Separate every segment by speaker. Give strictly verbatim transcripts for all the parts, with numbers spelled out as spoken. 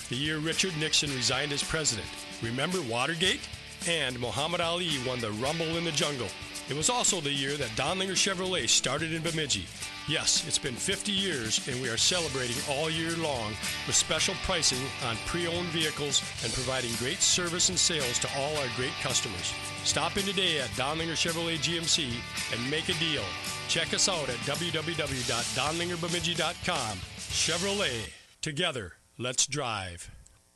Speaker 1: the year Richard Nixon resigned as president. Remember Watergate? And Muhammad Ali won the Rumble in the Jungle. It was also the year that Donlinger Chevrolet started in Bemidji. Yes, it's been fifty years, and we are celebrating all year long with special pricing on pre-owned vehicles and providing great service and sales to all our great customers. Stop in today at Donlinger Chevrolet G M C and make a deal. Check us out at w w w dot donlinger bemidji dot com. Chevrolet. Together, let's drive.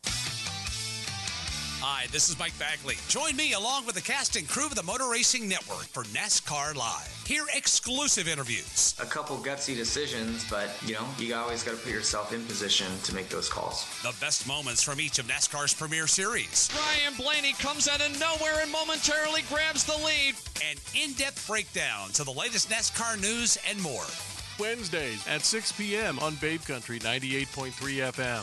Speaker 2: Hi, this is Mike Bagley. Join me along with the cast and crew of the Motor Racing Network for NASCAR Live. Hear exclusive interviews.
Speaker 3: A couple gutsy decisions, but, you know, you always got to put yourself in position to make those calls.
Speaker 2: The best moments from each of NASCAR's premier series.
Speaker 4: Ryan Blaney comes out of nowhere and momentarily grabs the lead.
Speaker 2: And in-depth breakdowns of the latest NASCAR news and more.
Speaker 5: Wednesdays at six p.m. on Babe Country ninety-eight point three F M.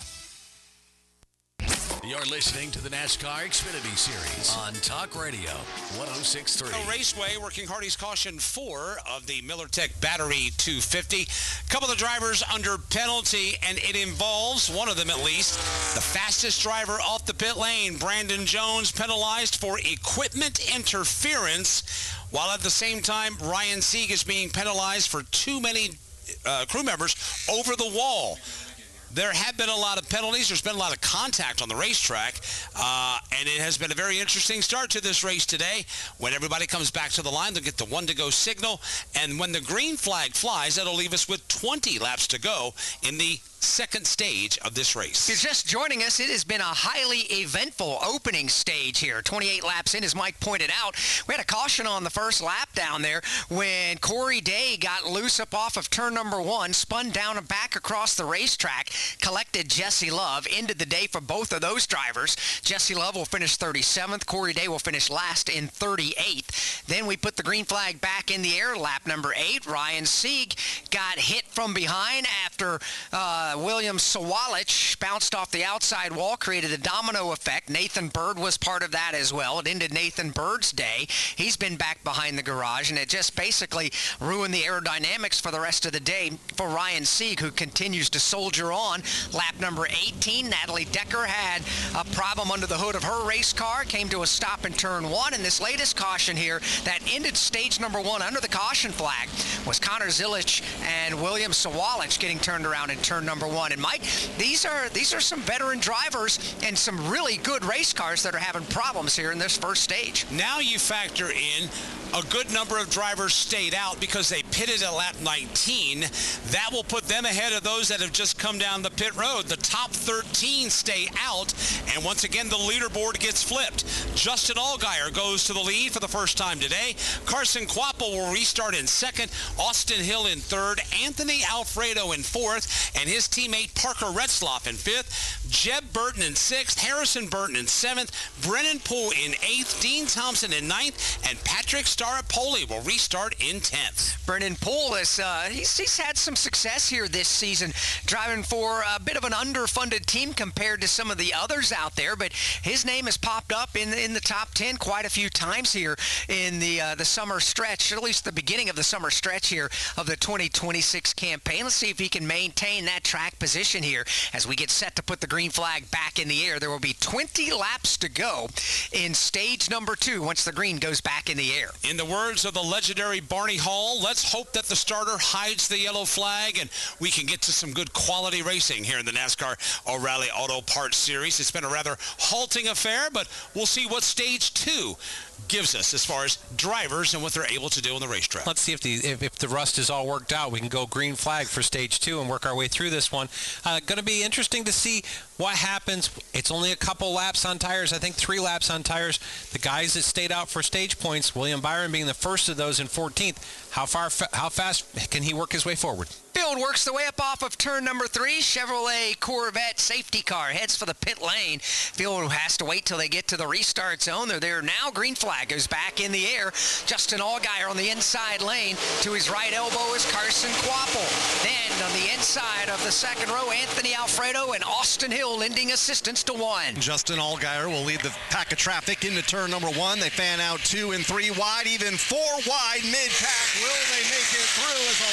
Speaker 6: You're listening to the NASCAR Xfinity Series on Talk Radio one oh six point three.
Speaker 2: The Raceway working Hardy's Caution four of the MillerTech Battery two fifty. A couple of drivers under penalty, and it involves, one of them at least, the fastest driver off the pit lane, Brandon Jones, penalized for equipment interference, while at the same time, Ryan Sieg is being penalized for too many uh, crew members over the wall. There have been a lot of penalties. There's been a lot of contact on the racetrack, uh, and it has been a very interesting start to this race today. When everybody comes back to the line, they'll get the one-to-go signal, and when the green flag flies, that'll leave us with twenty laps to go in the second stage of this race.
Speaker 7: If you're just joining us, it has been a highly eventful opening stage here. twenty-eight laps in, as Mike pointed out. We had a caution on the first lap down there when Corey Day got loose up off of turn number one, spun down and back across the racetrack, collected Jesse Love. Ended the day for both of those drivers. Jesse Love will finish thirty-seventh. Corey Day will finish last in thirty-eighth. Then we put the green flag back in the air. Lap number eight, Ryan Sieg got hit from behind after uh, William Sawalich bounced off the outside wall, created a domino effect. Nathan Bird was part of that as well. It ended Nathan Bird's day. He's been back behind the garage, and it just basically ruined the aerodynamics for the rest of the day for Ryan Sieg, who continues to soldier on. Lap number eighteen, Natalie Decker had a problem under the hood of her race car, came to a stop in turn one, and this latest caution here that ended stage number one under the caution flag was Connor Zilich and William Sawalich getting turned around in turn number one. And Mike, these are these are some veteran drivers and some really good race cars that are having problems here in this first stage.
Speaker 2: Now you factor in a good number of drivers stayed out because they pitted at lap nineteen. That will put them ahead of those that have just come down the pit road. The top thirteen stay out, and once again the leaderboard gets flipped. Justin Allgaier goes to the lead for the first time today. Carson Kvapil will restart in second. Austin Hill in third. Anthony Alfredo in fourth, and his teammate Parker Retzlaff in fifth. Jeb Burton in sixth. Harrison Burton in seventh. Brennan Poole in eighth. Dean Thompson in ninth, and Patrick Staropoli will restart in tenth.
Speaker 7: Brennan Poole is uh, he's, he's had some success here this season, driving for a bit of an underfunded team compared to some of the others out there, but his name has popped up in in the top ten quite a few times here in the uh, the summer stretch, at least the beginning of the summer stretch here of the twenty twenty-six campaign. Let's see if he can maintain that track position here as we get set to put the green flag back in the air. There will be twenty laps to go in stage number two once the green goes back in the air.
Speaker 2: In the words of the legendary Barney Hall, let's hope that the starter hides the yellow flag and we can get to some good quality racing here in the NASCAR O'Reilly Auto Parts Series. It's been a rather halting affair, but we'll see what stage two gives us as far as drivers and what they're able to do on the racetrack.
Speaker 8: Let's see if the if, if the rust is all worked out. We can go green flag for stage two and work our way through this one. Uh, going to be interesting to see what happens. It's only a couple laps on tires. I think three laps on tires. The guys that stayed out for stage points, William Byron being the first of those in fourteenth. How far, how fast can he work his way forward?
Speaker 7: Field works the way up off of turn number three. Chevrolet Corvette safety car heads for the pit lane. Field has to wait till they get to the restart zone. They're there now. Green flag goes back in the air. Justin Allgaier on the inside lane. To his right elbow is Carson Kvapil. Then on the inside of the second row, Anthony Alfredo and Austin Hill lending assistance to one.
Speaker 9: Justin Allgaier will lead the pack of traffic into turn number one. They fan out two and three wide, even four wide mid-pack. Will they make it through as a lot of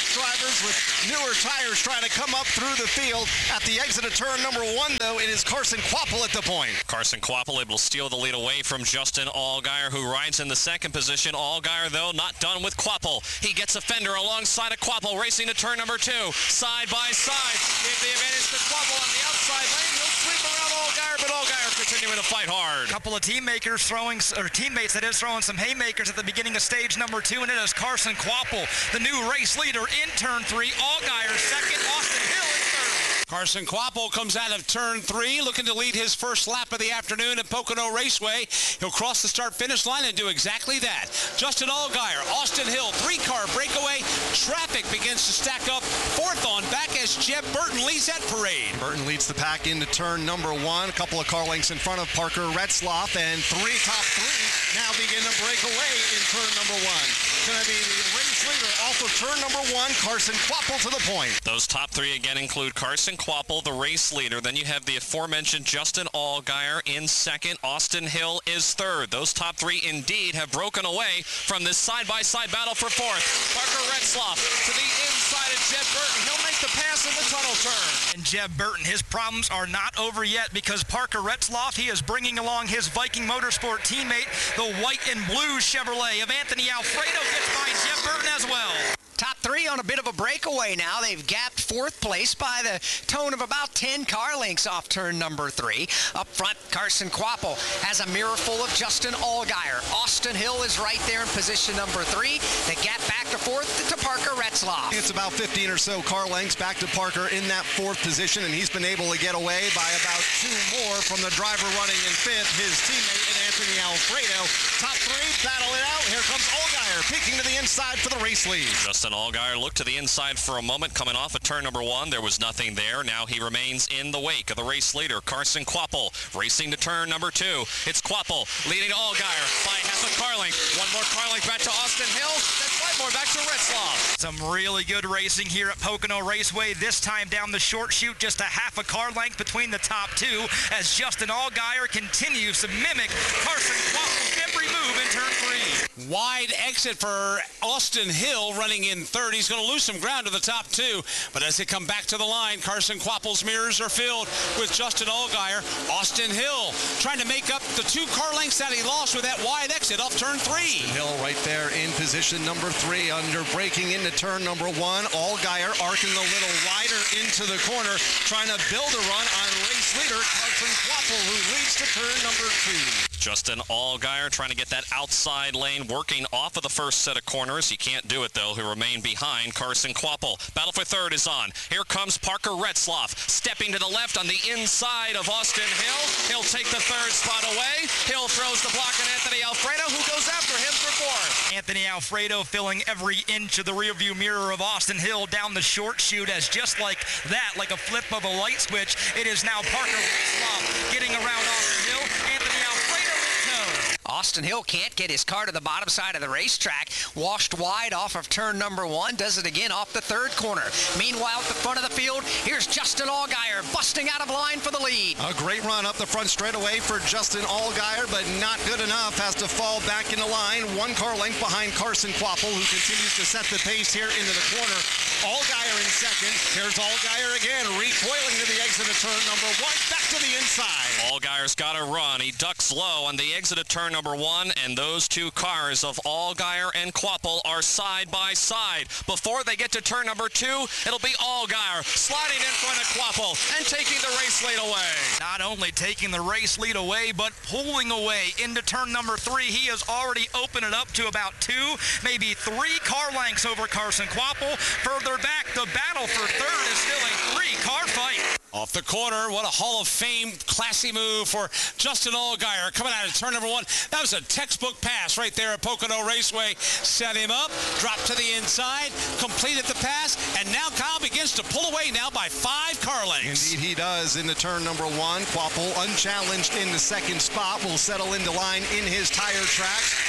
Speaker 9: Drivers with newer tires trying to come up through the field. At the exit of turn number one, though, it is Carson Kvapil at the point.
Speaker 4: Carson Kvapil able to steal the lead away from Justin Allgaier, who rides in the second position. Allgaier, though, not done with Kvapil. He gets a fender alongside of Kvapil, racing to turn number two. Side by side. Give the advantage to Kvapil on the outside lane. He'll sweep around Allgaier, but Allgaier continuing to fight hard.
Speaker 10: A couple of teammakers throwing, or teammates that is throwing some haymakers at the beginning of stage number two, and it is Carson Kvapil, the new race leader in turn three. Allgaier second, Austin Hill in third.
Speaker 2: Carson Kvapil comes out of turn three, looking to lead his first lap of the afternoon at Pocono Raceway. He'll cross the start-finish line and do exactly that. Justin Allgaier, Austin Hill, three-car breakaway. Traffic begins to stack up. Fourth on back as Jeb Burton leads that parade.
Speaker 9: Burton leads the pack into turn number one. A couple of car lengths in front of Parker Retzlaff, and three top three now begin to break away in turn number one. Going to be the race leader off of turn number one, Carson Kvapil to the point.
Speaker 4: Those top three again include Carson Kvapil, the race leader. Then you have the aforementioned Justin Allgaier in second. Austin Hill is third. Those top three indeed have broken away from this side-by-side battle for fourth. Parker Retzlaff to the inside of Jeb Burton. He'll make the pass in the tunnel turn.
Speaker 10: And Jeb Burton, his problems are not over yet because Parker Retzlaff, he is bringing along his Viking Motorsport teammate, the white and blue Chevrolet of Anthony Alfredo, gets by Jeb Burton as well.
Speaker 7: Top three on a bit of a breakaway now. They've gapped fourth place by the tone of about ten car lengths off turn number three. Up front, Carson Kvapil has a mirror full of Justin Allgaier. Austin Hill is right there in position number three. The gap back to fourth to Parker Retzlaff.
Speaker 9: It's about fifteen or so car lengths back to Parker in that fourth position, and he's been able to get away by about two more from the driver running in fifth, his teammate Anthony Alfredo. Top three, battle it out. Here comes Allgaier peeking to the inside for the race lead.
Speaker 4: Justin Allgaier looked to the inside for a moment, coming off of turn number one. There was nothing there. Now he remains in the wake of the race leader, Carson Kvapil, racing to turn number two. It's Kvapil leading Allgaier by half a car length. One more car length back to Austin Hill, then five more back to Retzlaff.
Speaker 10: Some really good racing here at Pocono Raceway. This time down the short chute, just a half a car length between the top two as Justin Allgaier continues to mimic Carson Kvapil's every move in turn three.
Speaker 2: Wide exit for Austin Hill running in third. He's going to lose some ground to the top two, but as they come back to the line, Carson Kvapil's mirrors are filled with Justin Allgaier. Austin Hill trying to make up the two car lengths that he lost with that wide exit off turn three.
Speaker 9: Hill right there in position number three, under braking into turn number one. Allgaier arcing a little wider into the corner, trying to build a run on race leader Carson Kvapil, who leads to turn number two.
Speaker 4: Justin Allgaier trying to get that outside lane working off of the first set of corners. He can't do it, though. He'll remain behind Carson Kvapil. Battle for third is on. Here comes Parker Retzlaff, stepping to the left on the inside of Austin Hill. He'll take the third spot away. Hill throws the block on Anthony Alfredo, who goes after him for fourth.
Speaker 10: Anthony Alfredo filling every inch of the rearview mirror of Austin Hill down the short chute as just like that, like a flip of a light switch, it is now Parker Retzlaff getting around Austin Hill. Anthony Alfredo in tow.
Speaker 7: Austin Hill can't get his car to the bottom side of the racetrack. Washed wide off of turn number one. Does it again off the third corner. Meanwhile, at the front of the field, here's Justin Allgaier busting out of line for the lead.
Speaker 9: A great run up the front straightaway for Justin Allgaier, but not good enough. Has to fall back into line. One car length behind Carson Kvapil, who continues to set the pace here into the corner. Allgaier in second. Here's Allgaier again, recoiling to the exit of turn number one. Back to the inside.
Speaker 4: Allgaier's got to run. He ducks low on the exit of turn number one, and those two cars of Allgaier and Kvapil are side by side. Before they get to turn number two, it'll be Allgaier sliding in front of Kvapil and taking the race lead away.
Speaker 10: Not only taking the race lead away, but pulling away into turn number three. He has already opened it up to about two, maybe three car lengths over Carson Kvapil. Further back, the battle for third is still a three-car fight.
Speaker 2: Off the corner, what a Hall of Fame classy move for Justin Allgaier coming out of turn number one. That was a textbook pass right there at Pocono Raceway. Set him up, dropped to the inside, completed the pass, and now Kyle begins to pull away now by five car lengths.
Speaker 9: Indeed he does into turn number one. Kvapil unchallenged in the second spot will settle into line in his tire tracks.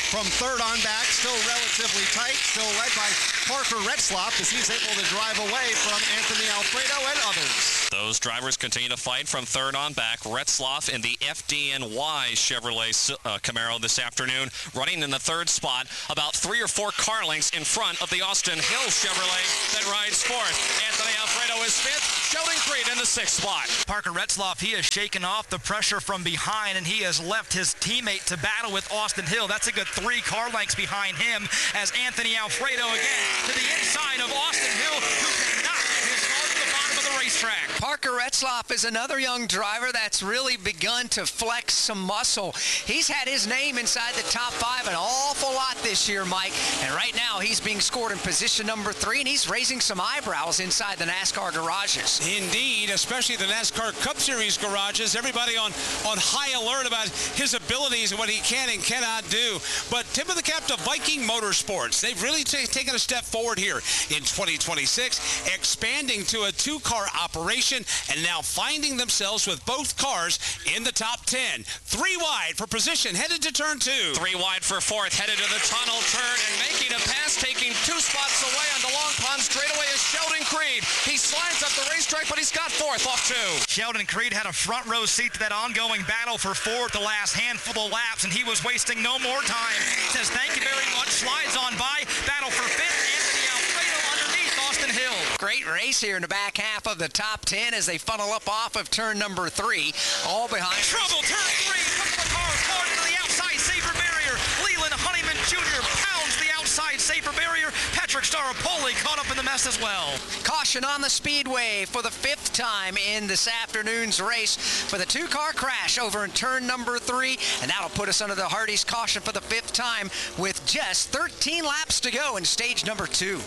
Speaker 9: from third on back, still relatively tight, still led by Parker Retzlaff as he's able to drive away from Anthony Alfredo and others.
Speaker 4: Those drivers continue to fight from third on back. Retzlaff in the F D N Y Chevrolet uh, Camaro this afternoon, running in the third spot, about three or four car lengths in front of the Austin Hill Chevrolet that rides fourth. Anthony Alfredo is fifth. Sheldon Creed in the sixth spot.
Speaker 10: Parker Retzlaff, he has shaken off the pressure from behind, and he has left his teammate to battle with Austin Hill. That's a good three car lengths behind him as Anthony Alfredo again to the inside of Austin Hill, who cannot get his car to the bottom of the racetrack.
Speaker 7: Parker Retzlaff is another young driver that's really begun to flex some muscle. He's had his name inside the top five an awful lot this year, Mike. And right now he's being scored in position number three, and he's raising some eyebrows inside the NASCAR garages.
Speaker 2: Indeed, especially the NASCAR Cup Series garages. Everybody on, on high alert about his abilities and what he can and cannot do. But tip of the cap to Viking Motorsports. They've really t- taken a step forward here in twenty twenty-six, expanding to a two-car operation and now finding themselves with both cars in the top ten. Three wide for position, headed to turn two.
Speaker 4: Three wide for fourth, headed to the tunnel turn and making a pass, taking two spots away on the Long Pond straightaway is Sheldon Creed. He slides up the racetrack, but he's got fourth off two.
Speaker 10: Sheldon Creed had a front row seat to that ongoing battle for fourth the last handful of laps, and he was wasting no more time. Says thank you very much, slides on by, battle for fifth, Anthony Alfredo underneath Austin Hill.
Speaker 7: Great race here in the back half of the top ten as they funnel up off of turn number three, all behind.
Speaker 10: Trouble, turn three, couple of cars going to the outside safer barrier. Leland Honeyman Junior pounds the outside safer barrier. Patrick Staropoli caught up in the mess as well.
Speaker 7: Caution on the speedway for the fifth time in this afternoon's race for the two-car crash over in turn number three, and that'll put us under the Hardee's caution for the fifth time with just thirteen laps to go in stage number two.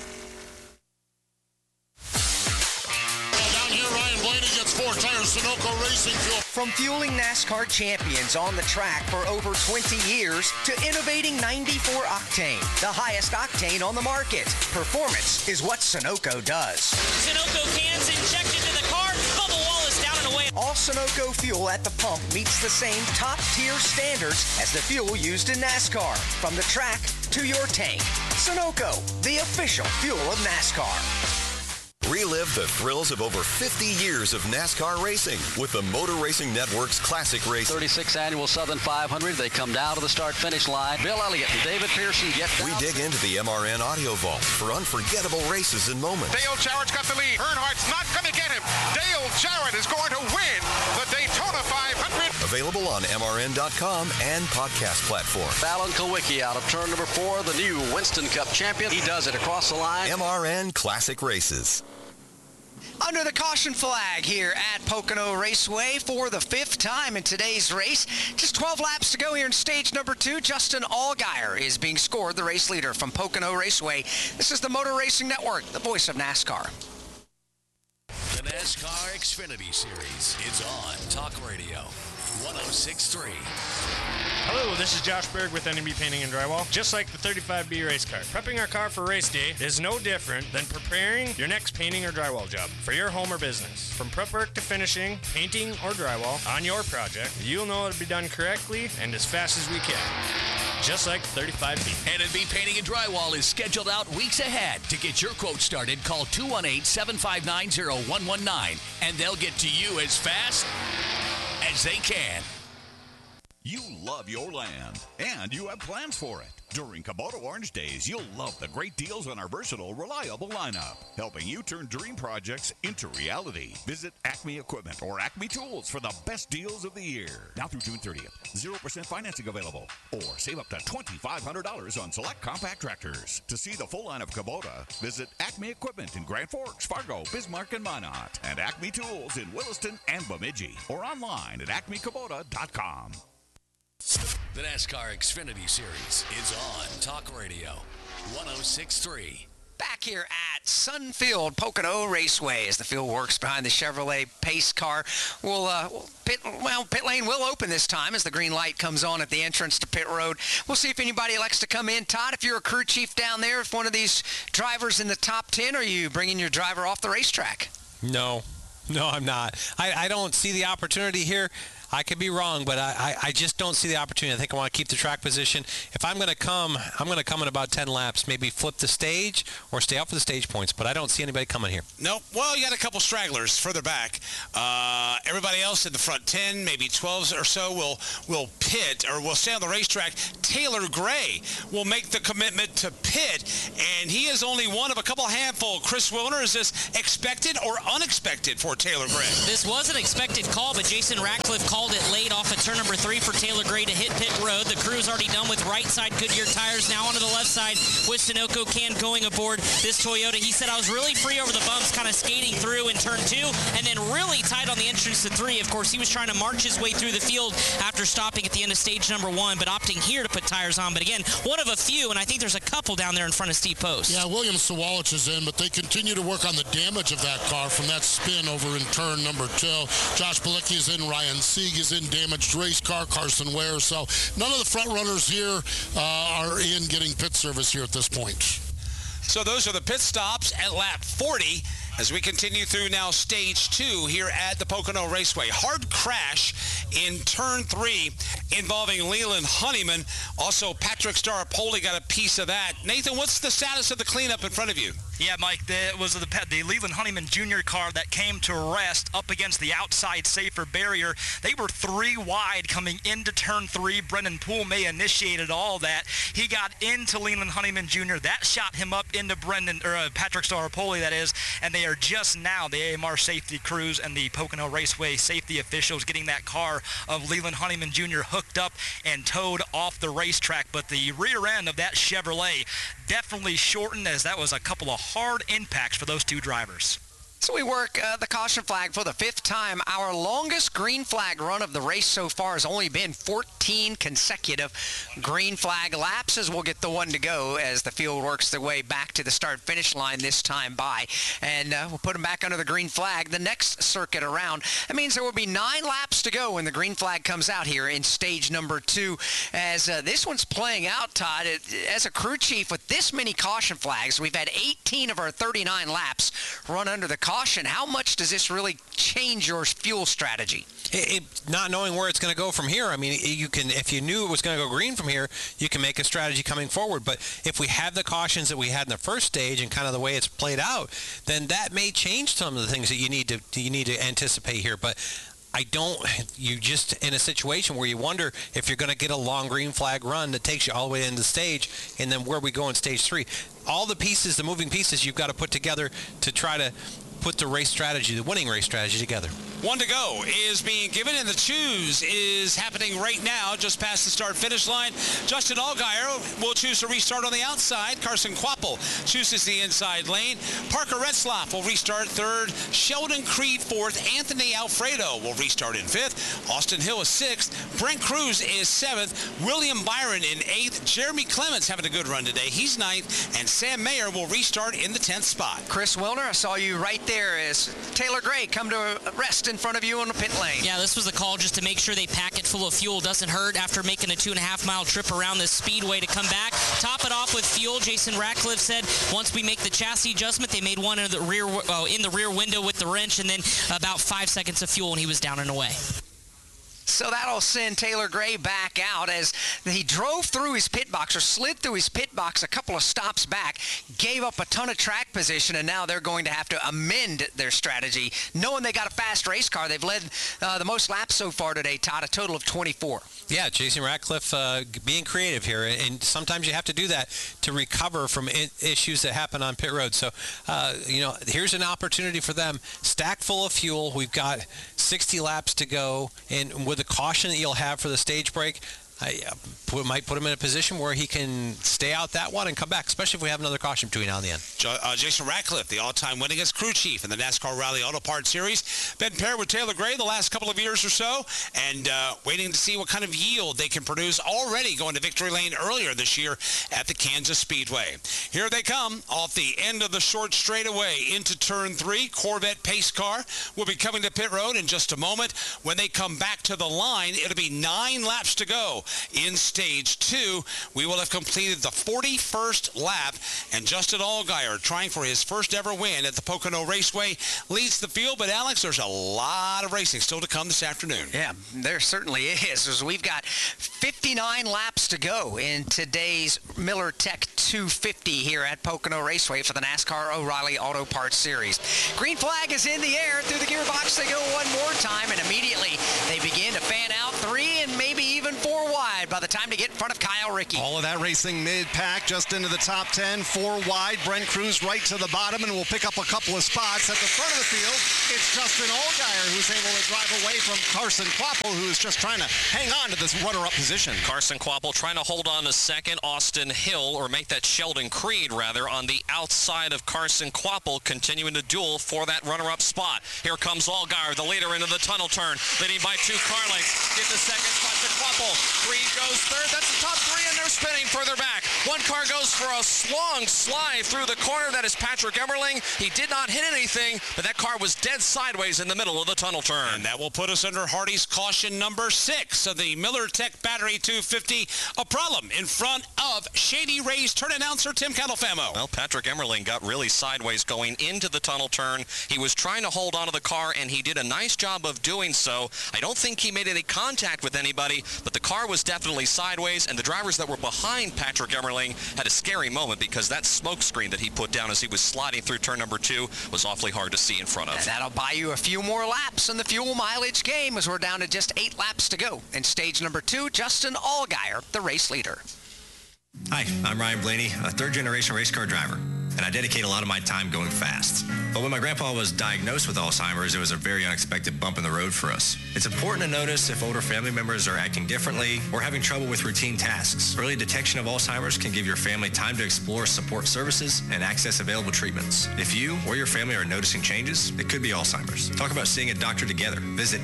Speaker 11: Here, Ryan Blaney gets four tires, Sunoco Racing Fuel.
Speaker 7: From fueling NASCAR champions on the track for over twenty years to innovating ninety-four octane, the highest octane on the market. Performance is what Sunoco does.
Speaker 12: Sunoco cans injected to the car, bubble wall is down and away.
Speaker 7: All Sunoco fuel at the pump meets the same top-tier standards as the fuel used in NASCAR. From the track to your tank. Sunoco, the official fuel of NASCAR.
Speaker 13: Relive the thrills of over fifty years of NASCAR racing with the Motor Racing Network's Classic Race.
Speaker 14: thirty-sixth Annual Southern five hundred. They come down to the start-finish line. Bill Elliott and David Pearson get down.
Speaker 13: We dig into the M R N Audio Vault for unforgettable races and moments.
Speaker 11: Dale Jarrett's got the lead. Earnhardt's not going to get him. Dale Jarrett is going to win the Daytona five hundred.
Speaker 13: Available on M R N dot com and podcast platforms.
Speaker 14: Alan Kulwicki out of turn number four, the new Winston Cup champion. He does it across the line.
Speaker 13: M R N Classic Races.
Speaker 7: Under the caution flag here at Pocono Raceway for the fifth time in today's race. Just twelve laps to go here in stage number two. Justin Allgaier is being scored the race leader from Pocono Raceway. This is the Motor Racing Network, the voice of NASCAR.
Speaker 6: The NASCAR Xfinity Series is on Talk Radio one oh six point three.
Speaker 15: Hello, this is Josh Berg with N M B Painting and Drywall. Just like the thirty-five B race car, prepping our car for race day is no different than preparing your next painting or drywall job for your home or business. From prep work to finishing, painting or drywall on your project, you'll know it'll be done correctly and as fast as we can. Just like thirty-five B.
Speaker 6: N M B Painting and Drywall is scheduled out weeks ahead. To get your quote started, call two one eight, seven five nine, zero one one nine, and they'll get to you as fast as they can.
Speaker 16: You love your land, and you have plans for it. During Kubota Orange Days, you'll love the great deals on our versatile, reliable lineup, helping you turn dream projects into reality. Visit Acme Equipment or Acme Tools for the best deals of the year. Now through June thirtieth, zero percent financing available, or save up to twenty-five hundred dollars on select compact tractors. To see the full line of Kubota, visit Acme Equipment in Grand Forks, Fargo, Bismarck, and Minot, and Acme Tools in Williston and Bemidji, or online at acme kubota dot com.
Speaker 6: The NASCAR Xfinity Series is on Talk Radio one oh six point three.
Speaker 7: Back here at Sunfield Pocono Raceway as the field works behind the Chevrolet pace car. We'll, uh, pit, well, pit lane will open this time as the green light comes on at the entrance to pit road. We'll see if anybody likes to come in. Todd, if you're a crew chief down there, if one of these drivers in the top ten, are you bringing your driver off the racetrack?
Speaker 8: No. No, I'm not. I, I don't see the opportunity here. I could be wrong, but I, I, I just don't see the opportunity. I think I want to keep the track position. If I'm going to come, I'm going to come in about ten laps, maybe flip the stage or stay out for the stage points, but I don't see anybody coming here.
Speaker 2: Nope. Well, you got a couple stragglers further back. Uh, everybody else in the front ten, maybe twelve or so, will will pit or will stay on the racetrack. Taylor Gray will make the commitment to pit, and he is only one of a couple handful. Chris Wilner, is this expected or unexpected for Taylor Gray?
Speaker 12: This was an expected call, but Jason Ratcliffe called it late off of turn number three for Taylor Gray to hit pit road. The crew's already done with right side Goodyear tires. Now onto the left side with Sunoco Can going aboard this Toyota. He said, I was really free over the bumps, kind of skating through in turn two, and then really tight on the entrance to three. Of course, he was trying to march his way through the field after stopping at the end of stage number one, but opting here to put tires on. But again, one of a few, and I think there's a couple down there in front of Steve Post.
Speaker 17: Yeah, William Sawalich is in, but they continue to work on the damage of that car from that spin over in turn number two. Josh Bilicki is in, Ryan Sieg is in, damaged race car, Carson Ware. So none of the front runners here uh, are in getting pit service here at this point.
Speaker 2: So those are the pit stops at lap forty as we continue through now stage two here at the Pocono Raceway. Hard crash in turn three involving Leland Honeyman. Also, Patrick Staropoli got a piece of that. Nathan, what's the status of the cleanup in front of you?
Speaker 10: Yeah, Mike, it was the, the Leland Honeyman Junior car that came to rest up against the outside safer barrier. They were three wide coming into turn three. Brendan Poole may initiated all that. He got into Leland Honeyman Junior That shot him up into Brendan or uh, Patrick Staropoli, that is, and they are just now, the A M R safety crews and the Pocono Raceway safety officials, getting that car of Leland Honeyman Junior hooked up and towed off the racetrack. But the rear end of that Chevrolet definitely shortened, as that was a couple of hard impacts for those two drivers.
Speaker 7: So we work uh, the caution flag for the fifth time. Our longest green flag run of the race so far has only been fourteen consecutive green flag laps, as we'll get the one to go as the field works their way back to the start-finish line this time by. And uh, we'll put them back under the green flag the next circuit around. That means there will be nine laps to go when the green flag comes out here in stage number two. As uh, this one's playing out, Todd, it, as a crew chief with this many caution flags, we've had eighteen of our thirty-nine laps run under the caution. How much does this really change your fuel strategy?
Speaker 8: It, it, not knowing where it's going to go from here, I mean, you can, if you knew it was going to go green from here, you can make a strategy coming forward. But if we have the cautions that we had in the first stage and kind of the way it's played out, then that may change some of the things that you need to you need to anticipate here. But I don't, you just in a situation where you wonder if you're going to get a long green flag run that takes you all the way into the stage, and then where we go in stage three. All the pieces, the moving pieces you've got to put together to try to put the race strategy, the winning race strategy together.
Speaker 2: One to go is being given, and the choose is happening right now, just past the start-finish line. Justin Allgaier will choose to restart on the outside. Carson Quapple chooses the inside lane. Parker Retzlaff will restart third. Sheldon Creed fourth. Anthony Alfredo will restart in fifth. Austin Hill is sixth. Brent Cruz is seventh. William Byron in eighth. Jeremy Clements having a good run today. He's ninth. And Sam Mayer will restart in the tenth spot.
Speaker 7: Chris Wilner, I saw you right there as Taylor Gray come to rest in front of you on the pit lane.
Speaker 12: Yeah, this was a call just to make sure they pack it full of fuel. Doesn't hurt after making a two and a half mile trip around this speedway to come back. Top it off with fuel. Jason Ratcliffe said once we make the chassis adjustment, they made one in the rear uh, in the rear window with the wrench, and then about five seconds of fuel, and he was down and away.
Speaker 7: So that'll send Taylor Gray back out as he drove through his pit box or slid through his pit box a couple of stops back, gave up a ton of track position, and now they're going to have to amend their strategy. Knowing they got a fast race car, they've led uh, the most laps so far today, Todd, a total of twenty-four.
Speaker 8: Yeah, Jason Ratcliffe uh, being creative here, and sometimes you have to do that to recover from I- issues that happen on pit road. So, uh, you know, here's an opportunity for them. Stack full of fuel. We've got sixty laps to go, and with the caution that you'll have for the stage break, I uh, put, might put him in a position where he can stay out that one and come back, especially if we have another caution between now and the end.
Speaker 2: Uh, Jason Ratcliffe, the all-time winningest crew chief in the NASCAR Rally Auto Parts Series, been paired with Taylor Gray the last couple of years or so, and uh, waiting to see what kind of yield they can produce, already going to victory lane earlier this year at the Kansas Speedway. Here they come off the end of the short straightaway into turn three. Corvette pace car will be coming to pit road in just a moment. When they come back to the line, it'll be nine laps to go in stage two. We will have completed the forty-first lap, and Justin Allgaier, trying for his first ever win at the Pocono Raceway, leads the field. But Alex, there's a lot of racing still to come this afternoon.
Speaker 7: Yeah, there certainly is. As we've got fifty-nine laps to go in today's Miller Tech two fifty here at Pocono Raceway for the NASCAR O'Reilly Auto Parts Series. Green flag is in the air. Through the gearbox they go one more time, and immediately they begin to fan out three and maybe even four wide by the time to get in front of Kyle Rickey.
Speaker 9: All of that racing mid-pack, just into the top ten, four wide. Brent Cruz right to the bottom, and will pick up a couple of spots. At the front of the field, it's Justin Allgaier who's able to drive away from Carson Kvapil, who is just trying to hang on to this runner-up position.
Speaker 4: Carson Kvapil trying to hold on to second. Austin Hill, or make that Sheldon Creed, rather, on the outside of Carson Kvapil, continuing to duel for that runner-up spot. Here comes Allgaier, the leader, into the tunnel turn, leading by two car lengths. Get the second spot to Kvapil. Creed goes third. That's the top three, and they're spinning further back. One car goes for a long slide through the corner. That is Patrick Emmerling. He did not hit anything, but that car was dead sideways in the middle of the tunnel turn.
Speaker 2: And that will put us under Hardy's caution number six of the Miller Tech Battery two fifty. A problem in front of Shady Rays turn announcer Tim Catalfamo.
Speaker 4: Well, Patrick Emmerling got really sideways going into the tunnel turn. He was trying to hold onto the car, and he did a nice job of doing so. I don't think he made any contact with anybody, but the car was definitely sideways, and the drivers that were behind Patrick Emmerling had a scary moment because that smoke screen that he put down as he was sliding through turn number two was awfully hard to see in front of.
Speaker 7: And that'll buy you a few more laps in the fuel mileage game, as we're down to just eight laps to go. In stage number two, Justin Allgaier, the race leader.
Speaker 18: Hi, I'm Ryan Blaney, a third-generation race car driver, and I dedicate a lot of my time going fast. But when my grandpa was diagnosed with Alzheimer's, it was a very unexpected bump in the road for us. It's important to notice if older family members are acting differently or having trouble with routine tasks. Early detection of Alzheimer's can give your family time to explore support services and access available treatments. If you or your family are noticing changes, it could be Alzheimer's. Talk about seeing a doctor together. Visit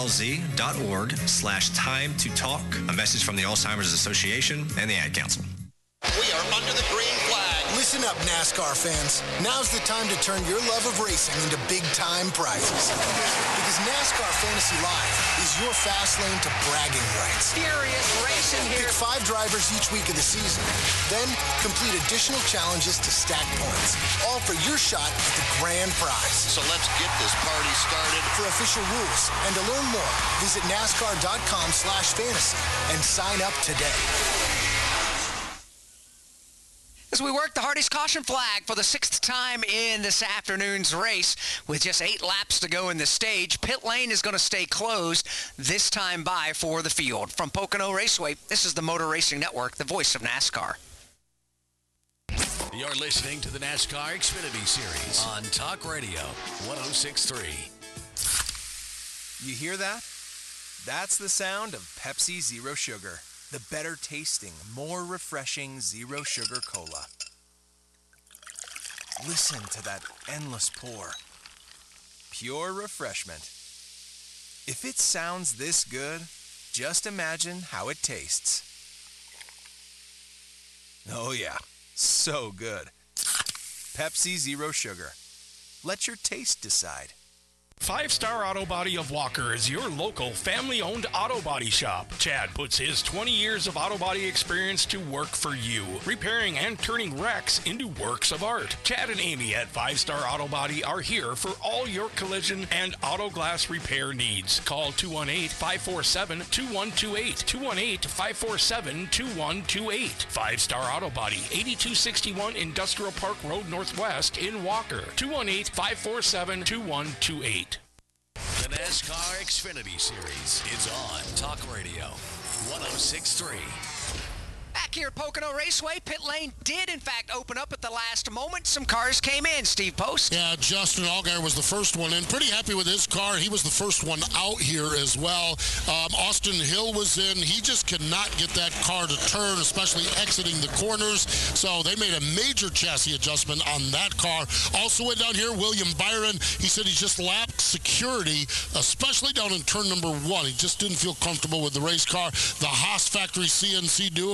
Speaker 18: alz.org slash time to talk. A message from the Alzheimer's Association and the Ad Council.
Speaker 19: We are under the green flag. Listen up, NASCAR fans. Now's the time to turn your love of racing into big-time prizes. Because NASCAR Fantasy Live is your fast lane to bragging rights.
Speaker 7: Furious racing here.
Speaker 19: Pick five drivers each week of the season. Then complete additional challenges to stack points. All for your shot at the grand prize.
Speaker 20: So let's get this party started.
Speaker 19: For official rules and to learn more, visit NASCAR.com slash fantasy and sign up today.
Speaker 7: As we work the Hardy's caution flag for the sixth time in this afternoon's race, with just eight laps to go in the stage, pit lane is going to stay closed this time by for the field. From Pocono Raceway, this is the Motor Racing Network, the voice of NASCAR.
Speaker 6: You're listening to the NASCAR Xfinity Series on Talk Radio one oh six point three.
Speaker 21: You hear that? That's the sound of Pepsi Zero Sugar. The better tasting, more refreshing zero sugar cola. Listen to that endless pour. Pure refreshment. If it sounds this good, just imagine how it tastes. Oh yeah, so good. Pepsi Zero Sugar. Let your taste decide.
Speaker 22: Five Star Auto Body of Walker is your local family-owned auto body shop. Chad puts his twenty years of auto body experience to work for you, repairing and turning wrecks into works of art. Chad and Amy at Five Star Auto Body are here for all your collision and auto glass repair needs. Call two one eight, five four seven, two one two eight, two one eight, five four seven, two one two eight. Five Star Auto Body, eighty-two sixty-one Industrial Park Road Northwest in Walker. two one eight, five four seven, two one two eight.
Speaker 6: The NASCAR Xfinity Series is on Talk Radio one oh six point three.
Speaker 7: Back here at Pocono Raceway, pit lane did in fact open up at the last moment. Some cars came in. Steve Post.
Speaker 17: Yeah, Justin Allgaier was the first one in. Pretty happy with his car. He was the first one out here as well. Um, Austin Hill was in. He just cannot get that car to turn, especially exiting the corners. So they made a major chassis adjustment on that car. Also went down here, William Byron. He said he just lapped security, especially down in turn number one. He just didn't feel comfortable with the race car. The Haas factory C N C duo, Sam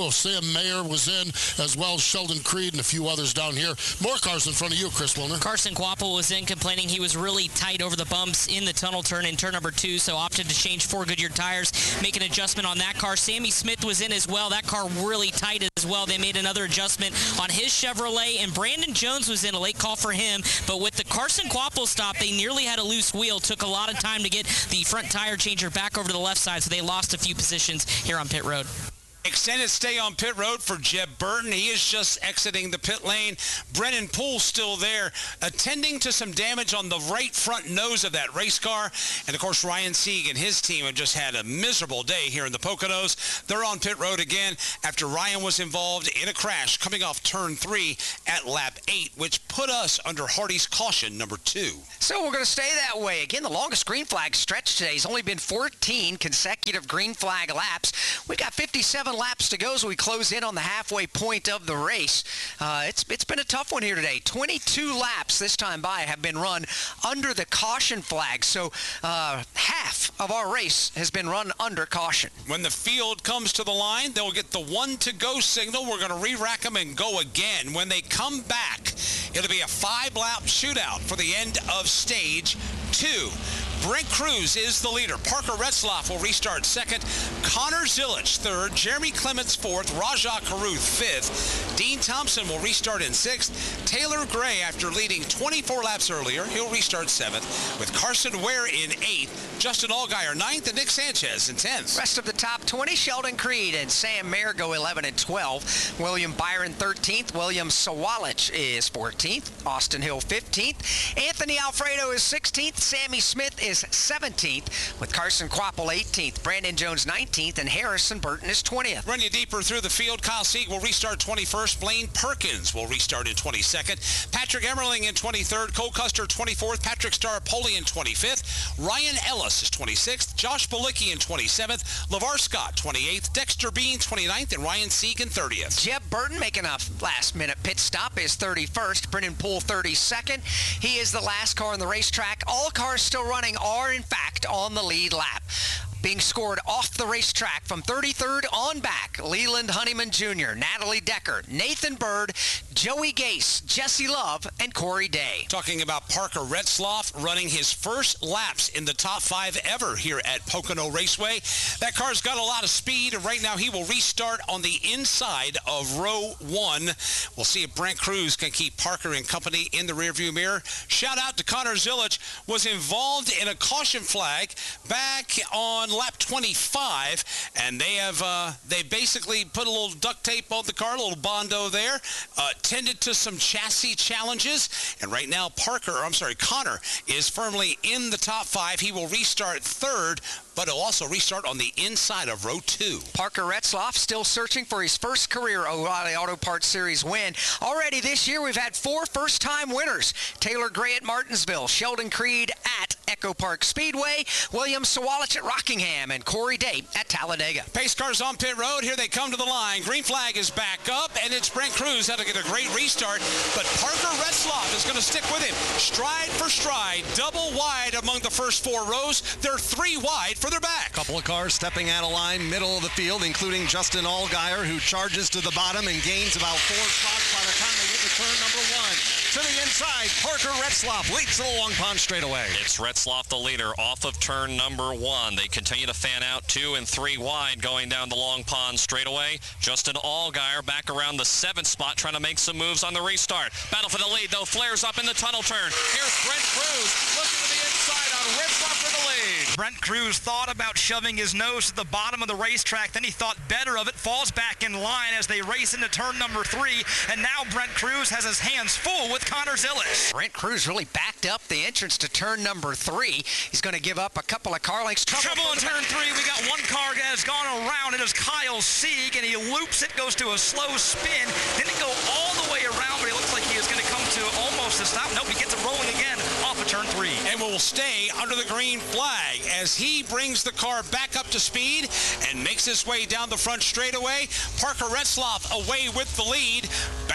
Speaker 17: Sam Mayer was in, as well as Sheldon Creed and a few others down here. More cars in front of you, Chris Wilner.
Speaker 12: Carson Quapple was in, complaining he was really tight over the bumps in the tunnel turn in turn number two, so opted to change four Goodyear tires, make an adjustment on that car. Sammy Smith was in as well. That car really tight as well. They made another adjustment on his Chevrolet, and Brandon Jones was in, a late call for him, but with the Carson Quapple stop, they nearly had a loose wheel. Took a lot of time to get the front tire changer back over to the left side, so they lost a few positions here on pit road.
Speaker 2: Extended stay on pit road for Jeb Burton. He is just exiting the pit lane. Brennan Poole still there, attending to some damage on the right front nose of that race car. And, of course, Ryan Sieg and his team have just had a miserable day here in the Poconos. They're on pit road again after Ryan was involved in a crash coming off turn three at lap eight, which put us under Hardy's caution number two.
Speaker 7: So we're going to stay that way. Again, the longest green flag stretch today has only been fourteen consecutive green flag laps. We've got fifty-seven laps to go as we close in on the halfway point of the race. Uh, it's it's been a tough one here today. twenty-two laps this time by have been run under the caution flag. So uh, half of our race has been run under caution.
Speaker 2: When the field comes to the line, they'll get the one to go signal. We're going to re-rack them and go again. When they come back, it'll be a five-lap shootout for the end of stage two. Brent Cruz is the leader. Parker Retzlaff will restart second. Connor Zilic third. Jeremy Clements fourth. Rajah Caruth fifth. Dean Thompson will restart in sixth. Taylor Gray, after leading twenty-four laps earlier, he'll restart seventh. With Carson Ware in eighth. Justin Allgaier ninth. And Nick Sanchez in tenth.
Speaker 7: Rest of the top twenty, Sheldon Creed and Sam Mayer go eleven and twelve. William Byron thirteenth. William Sawalich is fourteenth. Austin Hill fifteenth. Anthony Alfredo is sixteenth. Sammy Smith is seventeenth, with Carson Quapple eighteenth, Brandon Jones nineteenth, and Harrison Burton is twentieth.
Speaker 2: Run you deeper through the field. Kyle Sieg will restart twenty-first. Blaine Perkins will restart in twenty-second. Patrick Emmerling in twenty-third. Cole Custer twenty-fourth. Patrick Staropoli in twenty-fifth. Ryan Ellis is twenty-sixth. Josh Balicki in twenty-seventh. LeVar Scott twenty-eighth. Dexter Bean twenty-ninth, and Ryan Sieg in thirtieth.
Speaker 7: Jeb Burton making a last-minute pit stop is thirty-first. Brennan Poole thirty-second. He is the last car on the racetrack. All cars still running are, in fact, on the lead lap. Being scored off the racetrack from thirty-third on back, Leland Honeyman Junior, Natalie Decker, Nathan Bird, Joey Gase, Jesse Love, and Corey Day.
Speaker 2: Talking about Parker Retzlaff running his first laps in the top five ever here at Pocono Raceway. That car's got a lot of speed, and right now he will restart on the inside of row one. We'll see if Brent Cruz can keep Parker and company in the rearview mirror. Shout out to Connor Zilic, was involved in a caution flag back on lap twenty-five, and they have uh, they basically put a little duct tape on the car, a little Bondo there, uh, tended to some chassis challenges, and right now Parker, or I'm sorry, Connor is firmly in the top five. He will restart third, but he'll also restart on the inside of row two.
Speaker 7: Parker Retzlaff still searching for his first career O'Reilly Auto Parts Series win. Already this year, we've had four first-time winners. Taylor Gray at Martinsville, Sheldon Creed at Echo Park Speedway, William Sawalich at Rockingham, and Corey Day at Talladega.
Speaker 2: Pace cars on pit road. Here they come to the line. Green flag is back up, and it's Brent Cruz had to get a great restart, but Parker Retzlaff is going to stick with him. Stride for stride, double wide among the first four rows. They're three wide for their back.
Speaker 9: Couple of cars stepping out of line, middle of the field, including Justin Allgaier, who charges to the bottom and gains about four spots by the time they get to turn number one. To the inside, Parker Retzlaff leads the Long Pond straightaway.
Speaker 4: It's Retzlaff the leader off of turn number one. They continue to fan out two and three wide going down the Long Pond straightaway. Justin Allgaier back around the seventh spot trying to make some moves on the restart. Battle for the lead, though, flares up in the tunnel turn. Here's Brent Cruz looking to the inside on Retzlaff for the lead.
Speaker 10: Brent Cruz thought about shoving his nose to the bottom of the racetrack, then he thought better of it, falls back in line as they race into turn number three, and now Brent Cruz has his hands full with Connor Zilic.
Speaker 7: Brent Cruz really backed up the entrance to turn number three. He's going to give up a couple of car lengths.
Speaker 10: Trouble, Trouble in turn three. We got one car that has gone around. It is Kyle Sieg, and he loops it, goes to a slow spin. Didn't go all the way around, but it looks like he is going to come to almost a stop. Nope, he gets it rolling again off of turn three.
Speaker 2: And will stay under the green flag as he brings the car back up to speed and makes his way down the front straightaway. Parker Retzlaff away with the lead. Battle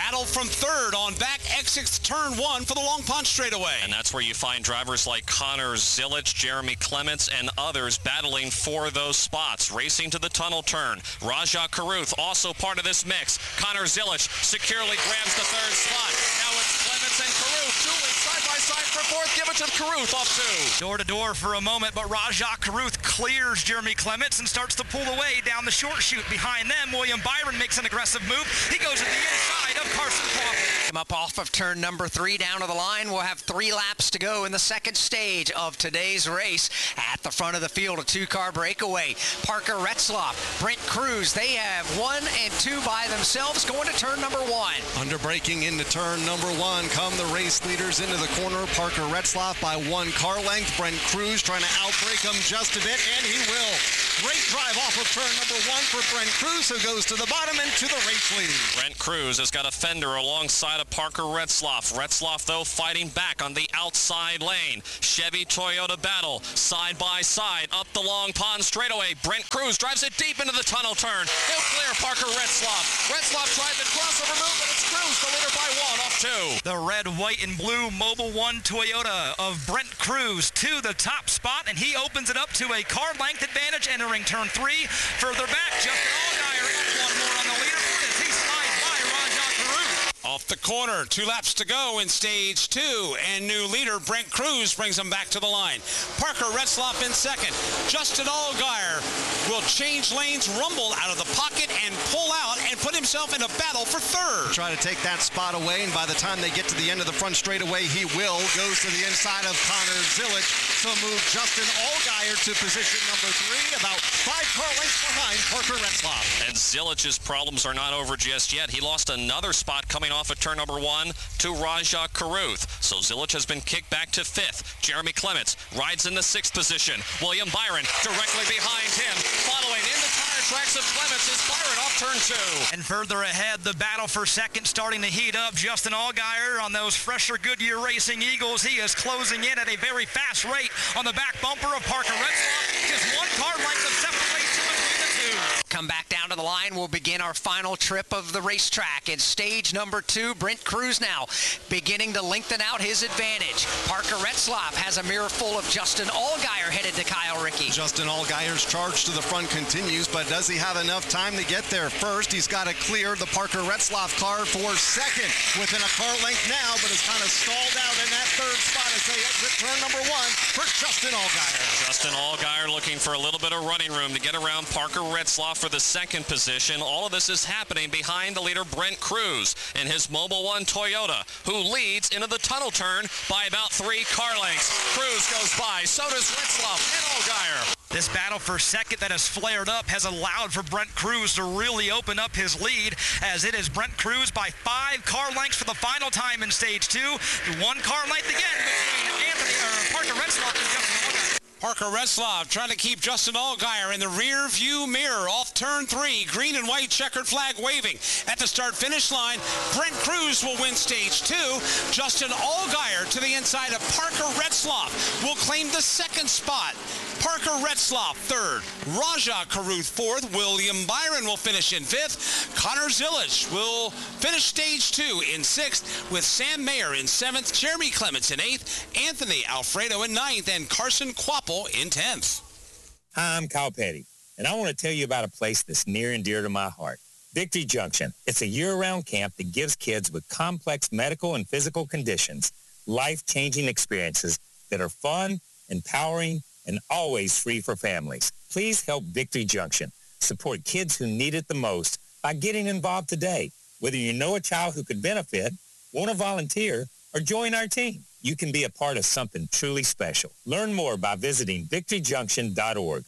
Speaker 2: battle from third on back exits turn one for the Long Pond straightaway.
Speaker 4: And that's where you find drivers like Connor Zilich, Jeremy Clements, and others battling for those spots. Racing to the tunnel turn. Raja Caruth also part of this mix. Connor Zilich securely grabs the third spot. Now it's Clements and Caruth dueling side by side for fourth. Give it to Caruth off two.
Speaker 10: Door to door for a moment, but Raja Caruth clears Jeremy Clements and starts to pull away down the short chute. Behind them, William Byron makes an aggressive move. He goes to the inside of Carson Quapple.
Speaker 7: Come up off of turn number three down to the line. We'll have three laps to go in the second stage of today's race. At the front of the field, a two-car breakaway. Parker Retzloff, Brent Cruz, they have one and two by themselves going to turn number one.
Speaker 9: Under braking into turn number one come the race leaders into the corner. Parker Retzloff by one car length. Brent Cruz trying to outbrake him just a bit, and he will. Great drive off of turn number one for Brent Cruz, who goes to the bottom and to the race lead.
Speaker 4: Brent Cruz has got a fender alongside of Parker Retzloff. Retzloff, though, fighting back on the outside lane. Chevy Toyota battle, side by side, up the Long Pond straightaway. Brent Cruz drives it deep into the tunnel turn. He'll clear Parker Retzloff. Retzloff tried the crossover move, but it's Cruz, the leader by one, off two.
Speaker 10: The red, white, and blue Mobil one Toyota of Brent Cruz to the top spot, and he opens it up to a car length advantage entering turn three. Further back, Justin Allgaier up one more on the leaderboard as he slides by Raja Caruth.
Speaker 2: Off the corner, two laps to go in stage two, and new leader Brent Cruz brings him back to the line. Parker Retzloff in second. Justin Allgaier will change lanes, rumble out of the pocket, and pull out and put himself in a battle for third.
Speaker 9: Try to take that spot away, and by the time they get to the end of the front straightaway, he will. Goes to the inside of Connor Zilich. So move Justin Allgaier to position number three, about five car lengths behind Parker Retzloff.
Speaker 4: And Zilich's problems are not over just yet. He lost another spot coming off of turn number one to Raja Caruth. So Zilich has been kicked back to fifth. Jeremy Clements rides in the sixth position. William Byron directly behind him. Following in the tire tracks of Clements is Byron off turn two.
Speaker 10: And further ahead, the battle for second starting to heat up. Justin Allgaier on those fresher Goodyear Racing Eagles. He is closing in at a very fast rate on the back bumper of Parker Retzloff. Just one car length of separation between the two.
Speaker 7: Come back down to the line. We'll begin our final trip of the racetrack. In stage number two, Brent Cruz now beginning to lengthen out his advantage. Parker Retzloff has a mirror full of Justin Allgaier headed to Kyle Rickey.
Speaker 9: Justin Allgaier's charge to the front continues, but does he have enough time to get there first? He's got to clear the Parker Retzloff car for second within a car length now, but is kind of stalled out in that third spot as they exit turn number one for Justin Allgaier.
Speaker 4: Justin Allgaier looking for a little bit of running room to get around Parker Retzloff for the second position. All of this is happening behind the leader Brent Cruz in his Mobil one Toyota, who leads into the tunnel turn by about three car lengths. Cruz goes by, so does Retzloff and Allgaier.
Speaker 10: This battle for second that has flared up has allowed for Brent Cruz to really open up his lead, as it is Brent Cruz by five car lengths for the final time in stage two. One car length again between Anthony or Parker Retzloff and Justin Allgaier.
Speaker 2: Parker Retzloff trying to keep Justin Allgaier in the rear view mirror off turn three. Green and white checkered flag waving. At the start finish line, Brent Cruz will win stage two. Justin Allgaier to the inside of Parker Retzloff will claim the second spot. Parker Retzloff third. Raja Caruth fourth. William Byron will finish in fifth. Connor Zilich will finish stage two in sixth, with Sam Mayer in seventh, Jeremy Clements in eighth, Anthony Alfredo in ninth, and Carson Quapple in tenth.
Speaker 1: Hi, I'm Kyle Petty, and I want to tell you about a place that's near and dear to my heart. Victory Junction. It's a year-round camp that gives kids with complex medical and physical conditions life-changing experiences that are fun, empowering, and always free for families. Please help Victory Junction support kids who need it the most by getting involved today. Whether you know a child who could benefit, want to volunteer, or join our team, you can be a part of something truly special. Learn more by visiting victory junction dot org.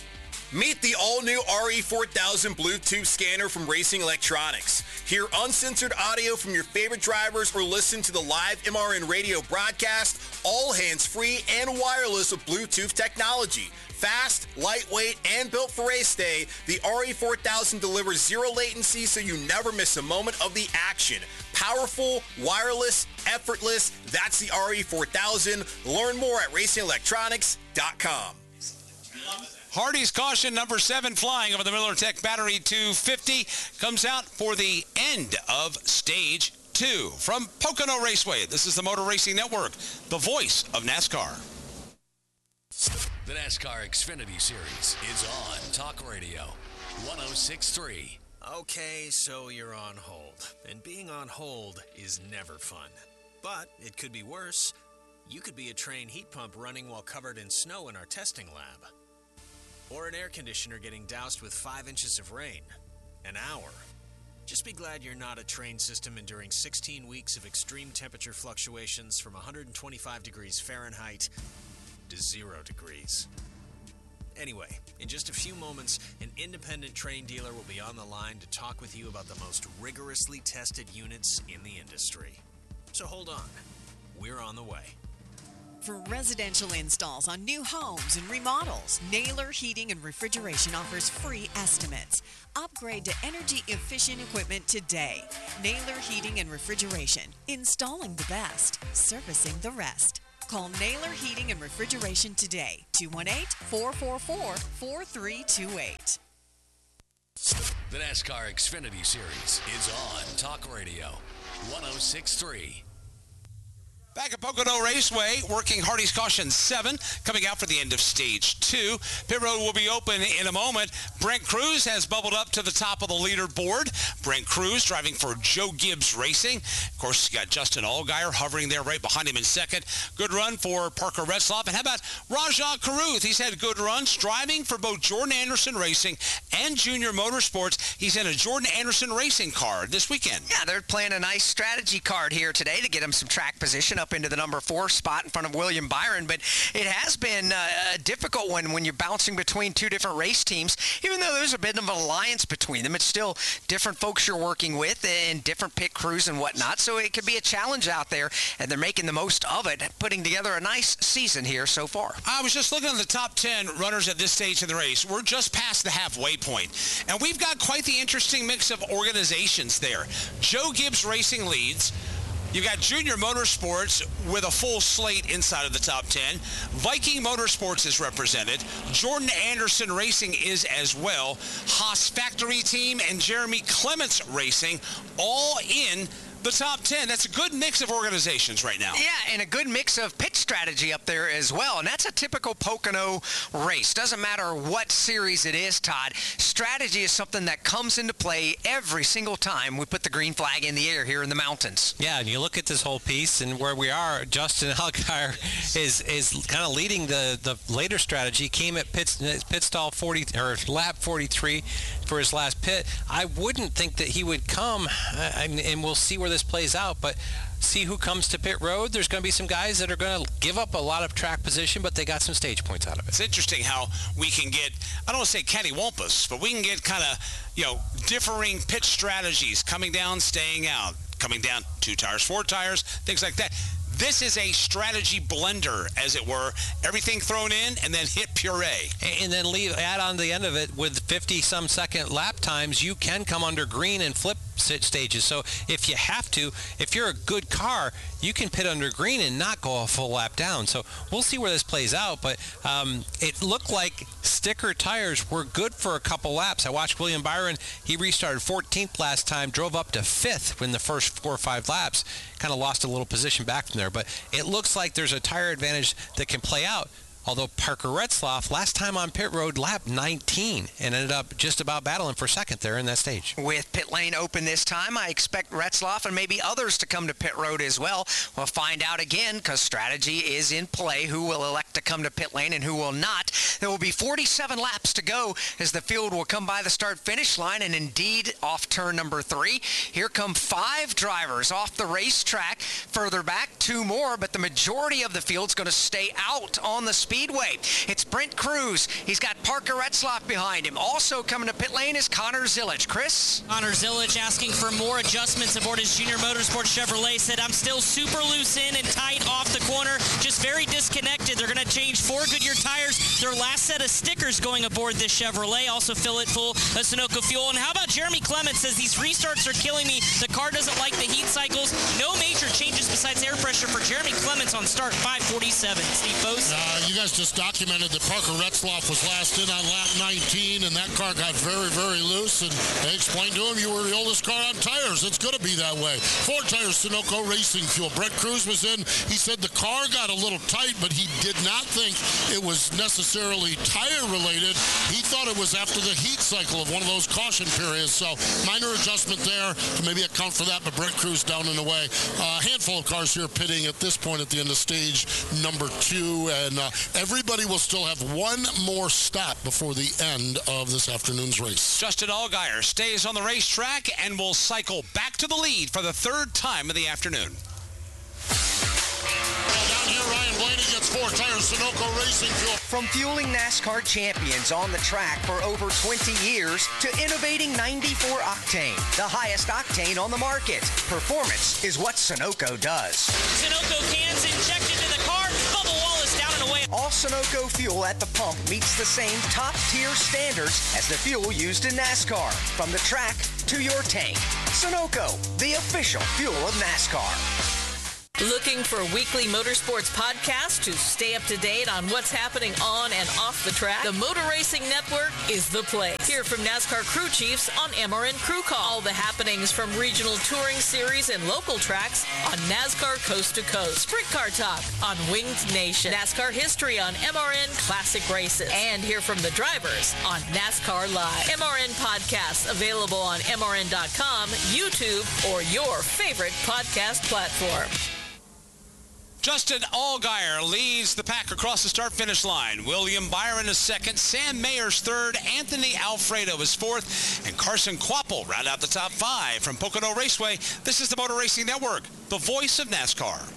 Speaker 3: Meet the all-new R E four thousand Bluetooth scanner from Racing Electronics. Hear uncensored audio from your favorite drivers or listen to the live M R N radio broadcast, all hands-free and wireless with Bluetooth technology. Fast, lightweight, and built for race day, the R E four thousand delivers zero latency so you never miss a moment of the action. Powerful, wireless, effortless, that's the R E four thousand. Learn more at racing electronics dot com.
Speaker 2: Hardy's caution number seven flying over the Miller Tech Battery two fifty comes out for the end of stage two. From Pocono Raceway, this is the Motor Racing Network, the voice of NASCAR.
Speaker 6: The NASCAR Xfinity Series is on Talk Radio one oh six point three.
Speaker 5: Okay, so you're on hold. And being on hold is never fun. But it could be worse. You could be a train heat pump running while covered in snow in our testing lab. Or an air conditioner getting doused with five inches of rain. An hour. Just be glad you're not a train system enduring sixteen weeks of extreme temperature fluctuations from one hundred twenty-five degrees Fahrenheit to zero degrees. Anyway, in just a few moments, an independent train dealer will be on the line to talk with you about the most rigorously tested units in the industry. So hold on. We're on the way.
Speaker 11: For residential installs on new homes and remodels, Naylor Heating and Refrigeration offers free estimates. Upgrade to energy-efficient equipment today. Naylor Heating and Refrigeration. Installing the best, servicing the rest. Call Naylor Heating and Refrigeration today. two one eight, four four four, four three two eight.
Speaker 6: The NASCAR Xfinity Series is on Talk Radio one oh six point three.
Speaker 2: Back at Pocono Raceway, working Hardy's caution seven, coming out for the end of stage two. Pit road will be open in a moment. Brent Cruz has bubbled up to the top of the leaderboard. Brent Cruz driving for Joe Gibbs Racing. Of course, you got Justin Allgaier hovering there right behind him in second. Good run for Parker Retzlaff. And how about Rajah Caruth? He's had good runs driving for both Jordan Anderson Racing and Junior Motorsports. He's in a Jordan Anderson Racing car this weekend.
Speaker 7: Yeah, they're playing a nice strategy card here today to get him some track position up into the number four spot in front of William Byron, but it has been uh, a difficult one when you're bouncing between two different race teams. Even though there's a bit of an alliance between them, it's still different folks you're working with and different pit crews and whatnot, so it could be a challenge out there, and they're making the most of it, putting together a nice season here so far.
Speaker 2: I was just looking at the top ten runners at this stage of the race. We're just past the halfway point, and we've got quite the interesting mix of organizations there. Joe Gibbs Racing leads. You've got Junior Motorsports with a full slate inside of the top ten. Viking Motorsports is represented. Jordan Anderson Racing is as well. Haas Factory Team and Jeremy Clements Racing all in the top ten. That's a good mix of organizations right now.
Speaker 7: Yeah, and a good mix of pit strategy up there as well. And that's a typical Pocono race. Doesn't matter what series it is, Todd. Strategy is something that comes into play every single time we put the green flag in the air here in the mountains.
Speaker 8: Yeah, and you look at this whole piece and where we are, Justin Allgaier is is kind of leading the, the later strategy. Came at pit, pit stall forty or lap forty-three for his last pit. I wouldn't think that he would come, and, and we'll see where this plays out, but see who comes to pit road. There's going to be some guys that are going to give up a lot of track position, but they got some stage points out of it.
Speaker 2: It's interesting how we can get, I don't want to say cattywampus, but we can get kind of, you know, differing pit strategies, coming down, staying out, coming down, two tires, four tires, things like that. This is a strategy blender, as it were. Everything thrown in and then hit puree.
Speaker 8: And then leave, add on the end of it with fifty-some second lap times, you can come under green and flip stages. So if you have to, if you're a good car, you can pit under green and not go a full lap down. So we'll see where this plays out. But um, it looked like sticker tires were good for a couple laps. I watched William Byron. He restarted fourteenth last time, drove up to fifth in the first four or five laps. Kind of lost a little position back from there. But it looks like there's a tire advantage that can play out. Although Parker Retzlaff, last time on pit road, lap nineteen, and ended up just about battling for second there in that stage.
Speaker 7: With pit lane open this time, I expect Retzlaff and maybe others to come to pit road as well. We'll find out again because strategy is in play, who will elect to come to pit lane and who will not. There will be forty-seven laps to go as the field will come by the start-finish line, and indeed off turn number three. Here come five drivers off the racetrack. Further back, two more, but the majority of the field's going to stay out on the speed. Speedway. It's Brent Cruz. He's got Parker Retzlaff behind him. Also coming to pit lane is Connor Zilic. Chris?
Speaker 12: Connor Zilic asking for more adjustments aboard his Junior Motorsports Chevrolet. Said, I'm still super loose in and tight off the corner. Just very disconnected. They're going going to change four Goodyear tires. Their last set of stickers going aboard this Chevrolet. Also fill it full of Sunoco fuel. And how about Jeremy Clements says these restarts are killing me. The car doesn't like the heat cycles. No major changes besides air pressure for Jeremy Clements on start five forty-seven. Steve Post.
Speaker 17: Uh, you guys just documented that Parker Retzlaff was last in on lap nineteen, and that car got very, very loose. And they explained to him, you were the oldest car on tires. It's going to be that way. Four tires, Sunoco Racing Fuel. Brett Cruz was in. He said the car got a little tight, but he did not think it was necessarily tire related. He thought it was after the heat cycle of one of those caution periods. So minor adjustment there to maybe account for that, but Brett Cruz down and away. A uh, handful of cars here pitting at this point at the end of stage number two, and uh, everybody will still have one more stop before the end of this afternoon's race.
Speaker 2: Justin Allgaier stays on the racetrack and will cycle back to the lead for the third time of the afternoon.
Speaker 17: Down here, Ryan Blaney gets four tires, Sunoco Racing Fuel.
Speaker 7: From fueling NASCAR champions on the track for over twenty years to innovating ninety-four octane, the highest octane on the market. Performance is what Sunoco does.
Speaker 12: Sunoco cans injected to the car. Bubba Wallace down and away.
Speaker 7: All Sunoco fuel at the pump meets the same top-tier standards as the fuel used in NASCAR. From the track to your tank. Sunoco, the official fuel of NASCAR.
Speaker 13: Looking for a weekly motorsports podcast to stay up to date on what's happening on and off the track? The Motor Racing Network is the place. Hear from NASCAR crew chiefs on M R N Crew Call. All the happenings from regional touring series and local tracks on NASCAR Coast to Coast. Sprint Car Talk on Winged Nation. NASCAR history on M R N Classic Races. And hear from the drivers on NASCAR Live. M R N podcasts available on M R N dot com, YouTube, or your favorite podcast platform.
Speaker 2: Justin Allgaier leads the pack across the start-finish line. William Byron is second. Sam Mayer's third. Anthony Alfredo is fourth. And Carson Kvapil round out the top five. From Pocono Raceway, this is the Motor Racing Network, the voice of NASCAR.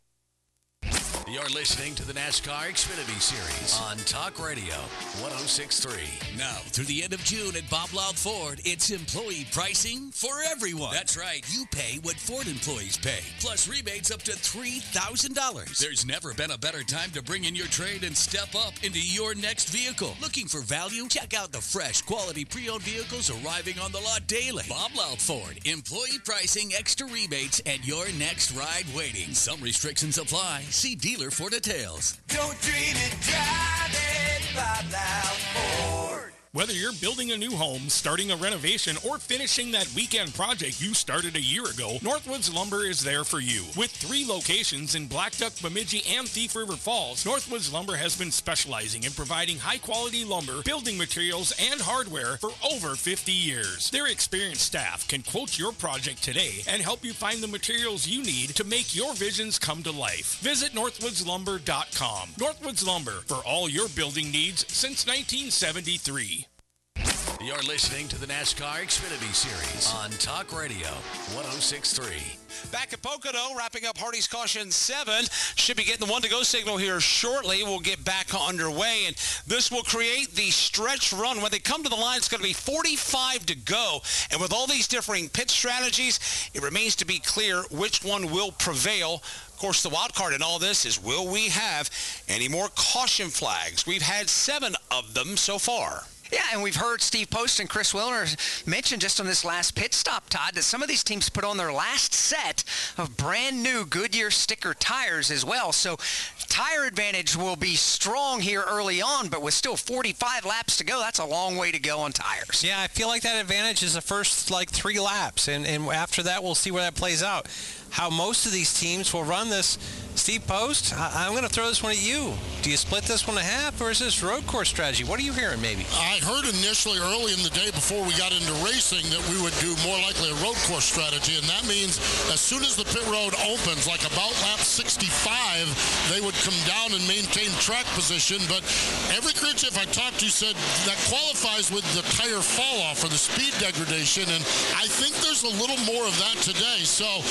Speaker 6: You're listening to the NASCAR Xfinity Series on Talk Radio one oh six point three. Now, through the end of June at Bob Loud Ford, it's employee pricing for everyone. That's right. You pay what Ford employees pay, plus rebates up to three thousand dollars. There's never been a better time to bring in your trade and step up into your next vehicle. Looking for value? Check out the fresh, quality pre-owned vehicles arriving on the lot daily. Bob Loud Ford. Employee pricing, extra rebates, and your next ride waiting. Some restrictions apply. See dealer for details.
Speaker 14: Don't dream it, drive it, Bob Loud Ford.
Speaker 22: Whether you're building a new home, starting a renovation, or finishing that weekend project you started a year ago, Northwoods Lumber is there for you. With three locations in Black Duck, Bemidji, and Thief River Falls, Northwoods Lumber has been specializing in providing high-quality lumber, building materials, and hardware for over fifty years. Their experienced staff can quote your project today and help you find the materials you need to make your visions come to life. Visit northwoods lumber dot com. Northwoods Lumber, for all your building needs since nineteen seventy-three.
Speaker 6: You're listening to the NASCAR Xfinity Series on Talk Radio one oh six point three.
Speaker 2: Back at Pocono, wrapping up Hardy's Caution seven. Should be getting the one-to-go signal here shortly. We'll get back underway, and this will create the stretch run. When they come to the line, it's going to be forty-five to go. And with all these differing pit strategies, it remains to be clear which one will prevail. Of course, the wild card in all this is, will we have any more caution flags? We've had seven of them so far.
Speaker 7: Yeah, and we've heard Steve Post and Chris Wilner mention just on this last pit stop, Todd, that some of these teams put on their last set of brand new Goodyear sticker tires as well. So tire advantage will be strong here early on, but with still forty-five laps to go, that's a long way to go on tires.
Speaker 8: Yeah, I feel like that advantage is the first, like, three laps, and, and after that, we'll see where that plays out. How most of these teams will run this. Steve Post, I- I'm going to throw this one at you. Do you split this one in half, or is this road course strategy? What are you hearing, maybe?
Speaker 17: I heard initially early in the day before we got into racing that we would do more likely a road course strategy, and that means as soon as the pit road opens, like about lap sixty-five, they would come down and maintain track position. But every crew chief I talked to said that qualifies with the tire fall off or the speed degradation, and I think there's a little more of that today. So I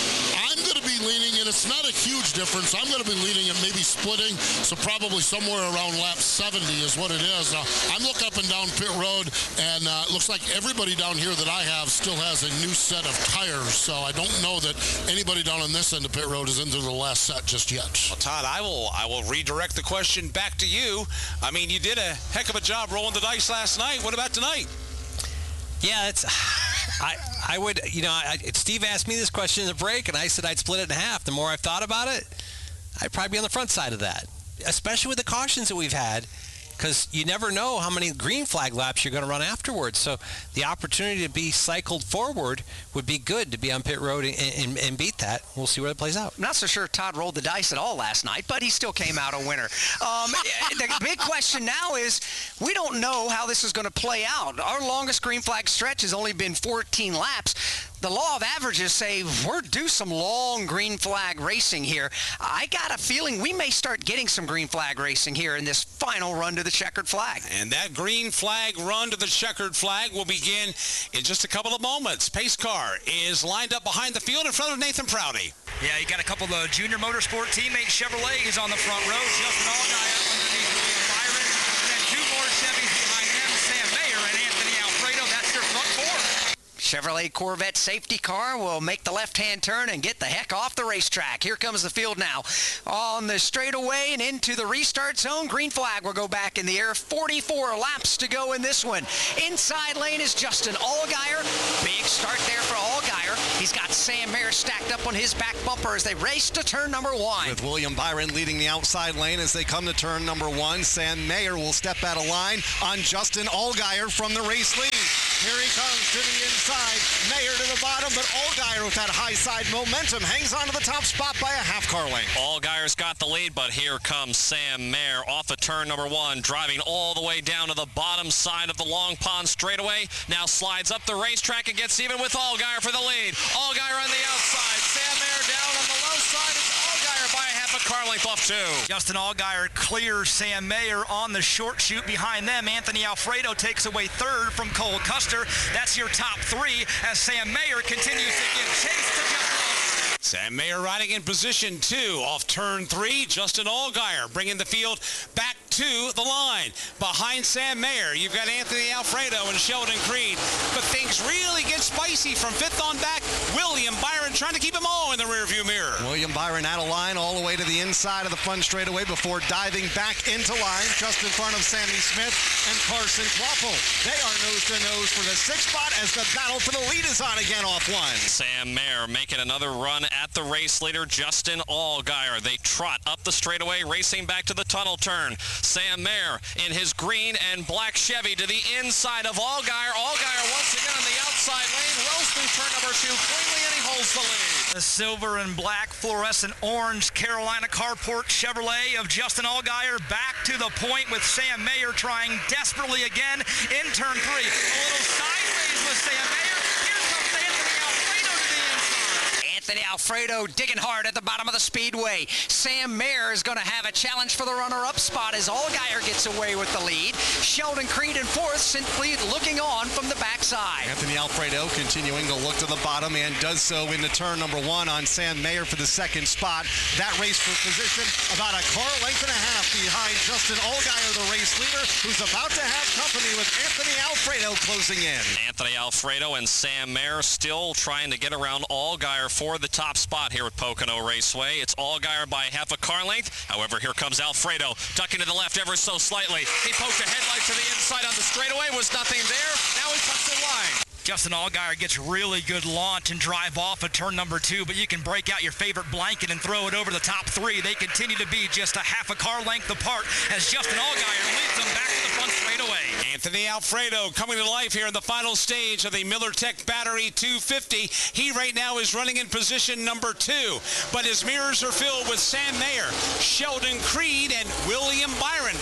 Speaker 17: I'm going to be leaning, and it's not a huge difference. I'm going to be leaning and maybe splitting, so probably somewhere around lap seventy is what it is. Uh, I'm looking up and down pit road, and uh, it looks like everybody down here that I have still has a new set of tires, so I don't know that anybody down on this end of pit road is into the last set just yet.
Speaker 2: Well, Todd, I will I will redirect the question back to you. I mean, you did a heck of a job rolling the dice last night. What about tonight?
Speaker 8: Yeah, it's. I I would, you know, I, Steve asked me this question in the break, and I said I'd split it in half. The more I've thought about it, I'd probably be on the front side of that, especially with the cautions that we've had, because you never know how many green flag laps you're going to run afterwards. So the opportunity to be cycled forward would be good to be on pit road and, and, and beat that. We'll see where it plays out.
Speaker 7: I'm not so sure Todd rolled the dice at all last night, but he still came out a winner. Um, the big question now is we don't know how this is going to play out. Our longest green flag stretch has only been fourteen laps. The law of averages say we're due some long green flag racing here. I got a feeling we may start getting some green flag racing here in this final run to the checkered flag.
Speaker 2: And that green flag run to the checkered flag will begin in just a couple of moments. Pace car is lined up behind the field in front of Nathan Prouty.
Speaker 10: Yeah, you got a couple of the Junior Motorsport teammates. Chevrolet is on the front row. Justin Allgaier underneath William Byron. And then two more Chevys behind them, Sam Mayer and Anthony Alfredo. That's their front four.
Speaker 7: Chevrolet Corvette safety car will make the left-hand turn and get the heck off the racetrack. Here comes the field now. On the straightaway and into the restart zone, green flag will go back in the air. forty-four laps to go in this one. Inside lane is Justin Allgaier. Big start there for Allgaier. He's got Sam Mayer stacked up on his back bumper as they race to turn number one.
Speaker 9: With William Byron leading the outside lane as they come to turn number one, Sam Mayer will step out of line on Justin Allgaier from the race lead. Here he comes to the inside. Mayer to the bottom, but Allgaier with that high side momentum hangs on to the top spot by a half car length.
Speaker 4: Allgaier's got the lead, but here comes Sam Mayer off of turn number one, driving all the way down to the bottom side of the Long Pond straightaway. Now slides up the racetrack and gets even with Allgaier for the lead. Allgaier on the outside. Sam Mayer down on the low side. It's Allgaier by a half a car length off two.
Speaker 10: Justin Allgaier clears Sam Mayer on the short chute behind them. Anthony Alfredo takes away third from Cole Custer. That's your top three as Sam Mayer continues to give chase to Justin Allgaier.
Speaker 2: Sam Mayer riding in position two off turn three. Justin Allgaier bringing the field back to the line. Behind Sam Mayer, you've got Anthony Alfredo and Sheldon Creed. But things really get spicy from fifth on back. William Byron trying to keep them all in the rearview mirror.
Speaker 9: William Byron out of line all the way to the inside of the front straightaway before diving back into line just in front of Sammy Smith and Carson Quapple. They are nose to nose for the sixth spot as the battle for the lead is on again off one.
Speaker 4: Sam Mayer making another run at the race leader, Justin Allgaier. They trot up the straightaway, racing back to the tunnel turn. Sam Mayer in his green and black Chevy to the inside of Allgaier. Allgaier once again on the outside lane, rolls through turn number two cleanly, and he holds the lead.
Speaker 10: The silver and black fluorescent orange Carolina Carport Chevrolet of Justin Allgaier back to the point with Sam Mayer trying desperately again in turn three. A little sideways with Sam Mayer. Here comes Anthony Alfredo to the inside.
Speaker 7: Anthony Alfredo digging hard at the bottom of the speedway. Sam Mayer is going to have a challenge for the runner-up spot as Allgaier gets away with the lead. Sheldon Creed in fourth, simply looking on from the backside.
Speaker 9: Anthony Alfredo continuing to look to the bottom and does so into turn number one on Sam Mayer for the second spot. That race for position about a car length and a half behind Justin Allgaier, the race leader, who's about to have company with Anthony Alfredo closing in.
Speaker 4: Anthony Alfredo and Sam Mayer still trying to get around Allgaier for the top spot here at Pocono Raceway. It's Allgaier by half a car length. However, here comes Alfredo, ducking to the left ever so slightly. He poked a headlight to the inside on the straightaway, was nothing there. Now he comes in line.
Speaker 10: Justin Allgaier gets really good launch and drive off at turn number two, but you can break out your favorite blanket and throw it over the top three. They continue to be just a half a car length apart as Justin Allgaier leads them back to the front straightaway.
Speaker 2: Anthony Alfredo coming to life here in the final stage of the MillerTech Battery two fifty. He right now is running in position number two, but his mirrors are filled with Sam Mayer, Sheldon Creed, and William Byron. Five car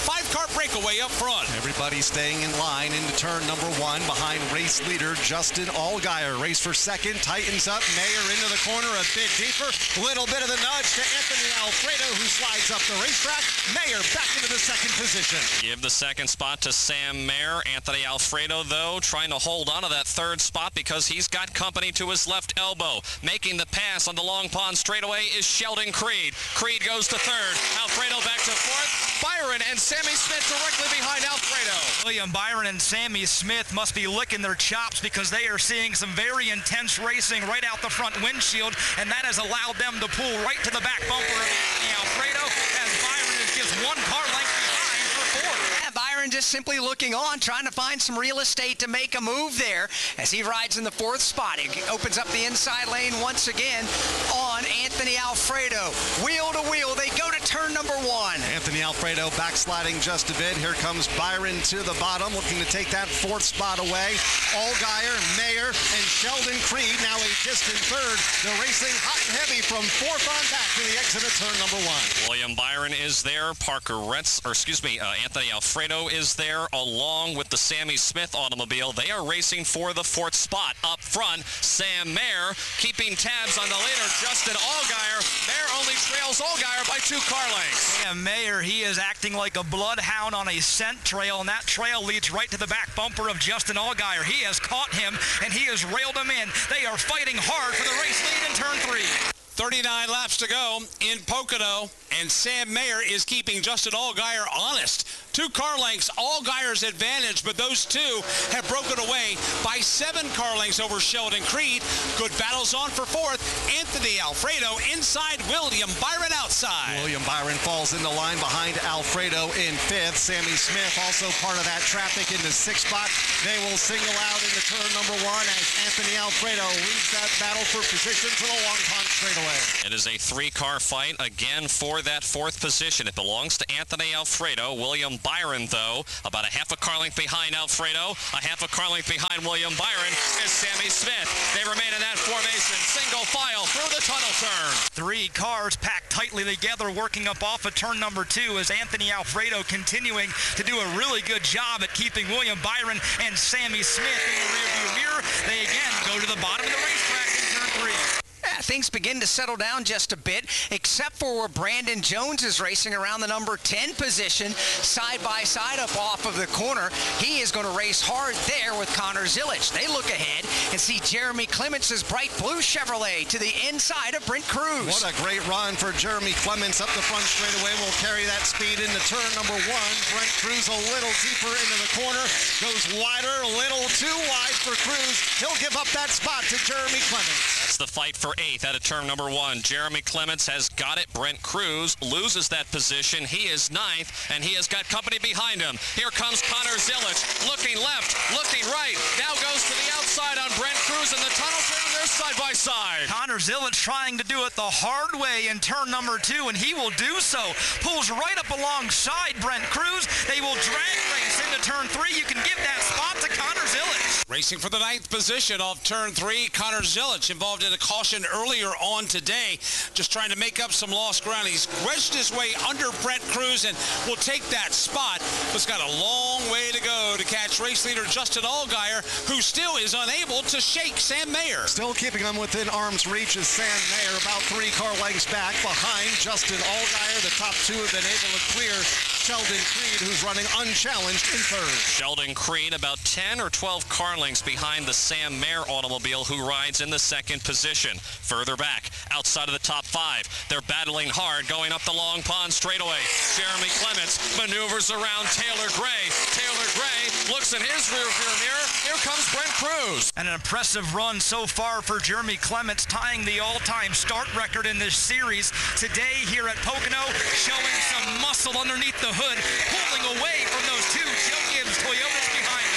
Speaker 2: breakaway up front.
Speaker 9: Everybody staying in line into turn number one behind race leader Justin Allgaier. Race for second, tightens up. Mayer into the corner a bit deeper. Little bit of the nudge to Anthony Alfredo, who slides up the racetrack. Mayer back into the second position.
Speaker 4: Give the second spot to Sam Mayer. Anthony Alfredo, though, trying to hold on to that third spot because he's got company to his left elbow. Making the pass on the Long Pond straightaway is Sheldon Creed. Creed goes to third. Alfredo back to fourth. Byron and Sammy Smith directly behind Alfredo.
Speaker 10: William Byron and Sammy Smith must be licking their chops because they are seeing some very intense racing right out the front windshield, and that has allowed them to pull right to the back bumper of Anthony Alfredo as Byron is just one car length behind for fourth.
Speaker 7: Yeah, Byron just simply looking on, trying to find some real estate to make a move there as he rides in the fourth spot. He opens up the inside lane once again on Anthony Alfredo. Wheel to wheel, they go to turn number one.
Speaker 9: Anthony Alfredo backsliding just a bit. Here comes Byron to the bottom, looking to take that fourth spot away. Allgaier, Mayer, and Sheldon Creed now a distant third. They're racing hot and heavy from fourth on back to the exit of turn number one.
Speaker 4: William Byron is there. Parker Retz, or excuse me, uh, Anthony Alfredo is there along with the Sammy Smith automobile. They are racing for the fourth spot. Up front, Sam Mayer keeping tabs on the leader, Justin Allgaier. Mayer only trails Allgaier by two car lengths.
Speaker 10: Yeah, Mayer, he is acting like a bloodhound on a scent trail, and that trail leads right to the back bumper of Justin Allgaier. He has caught him, and he has railed him in. They are fighting hard for the race lead in turn three.
Speaker 2: thirty-nine laps to go in Pocono, and Sam Mayer is keeping Justin Allgaier honest. Two car lengths, Allgaier's advantage, but those two have broken away by seven car lengths over Sheldon Creed. Good battles on for fourth. Anthony Alfredo inside, William Byron outside.
Speaker 9: William Byron falls in the line behind Alfredo in fifth. Sammy Smith also part of that traffic in the sixth spot. They will single out into turn number one as Anthony Alfredo leads that battle for position to the Long Pond straightaway.
Speaker 4: It is a three-car fight again for that fourth position. It belongs to Anthony Alfredo. William Byron, though, about a half a car length behind Alfredo. A half a car length behind William Byron is Sammy Smith. They remain in that formation. Single file through the tunnel turn.
Speaker 10: Three cars packed tightly together, working up off of turn number two as Anthony Alfredo continuing to do a really good job at keeping William Byron and Sammy Smith in the rearview mirror. They again go to the bottom of the racetrack in turn three.
Speaker 7: Yeah, things begin to settle down just a bit, except for where Brandon Jones is racing around the number ten position, side by side up off of the corner. He is going to race hard there with Connor Zilic. They look ahead and see Jeremy Clements' bright blue Chevrolet to the inside of Brent Cruz.
Speaker 9: What a great run for Jeremy Clements up the front straightaway. Will carry that speed into turn number one. Brent Cruz a little deeper into the corner. Goes wider, a little too wide for Cruz. He'll give up that spot to Jeremy Clements.
Speaker 4: That's the fight for eighth out of turn number one. Jeremy Clements has got it. Brent Cruz loses that position. He is ninth, and he has got company behind him. Here comes Connor Zilic, looking left, looking right. Now goes to the outside on Brent Cruz in the tunnel turn. They're side by side.
Speaker 10: Connor Zilic trying to do it the hard way in turn number two, and he will do so. Pulls right up alongside Brent Cruz. They will drag race into turn three. You can give that spot to Connor Zilic.
Speaker 2: Racing for the ninth position off turn three, Connor Zilic involved in a caution earlier on today, just trying to make up some lost ground. He's wedged his way under Brent Cruz and will take that spot, but it's got a long way to go to catch race leader Justin Allgaier, who still is unable to shake Sam Mayer.
Speaker 9: Still keeping them within arm's reach is Sam Mayer, about three car lengths back behind Justin Allgaier. The top two have been able to clear Sheldon Creed, who's running unchallenged in third.
Speaker 4: Sheldon Creed about ten or twelve car lengths behind the Sam Mayer automobile, who rides in the second position. Further back, outside of the top five, they're battling hard going up the Long Pond straightaway. Jeremy Clements maneuvers around Taylor Gray. Taylor Gray looks in his rearview mirror. Here comes Brent Cruz.
Speaker 10: And an impressive run so far for Jeremy Clements, tying the all-time start record in this series today here at Pocono, showing some muscle underneath the hood, pulling away from those two Joe Gibbs Toyotas behind him.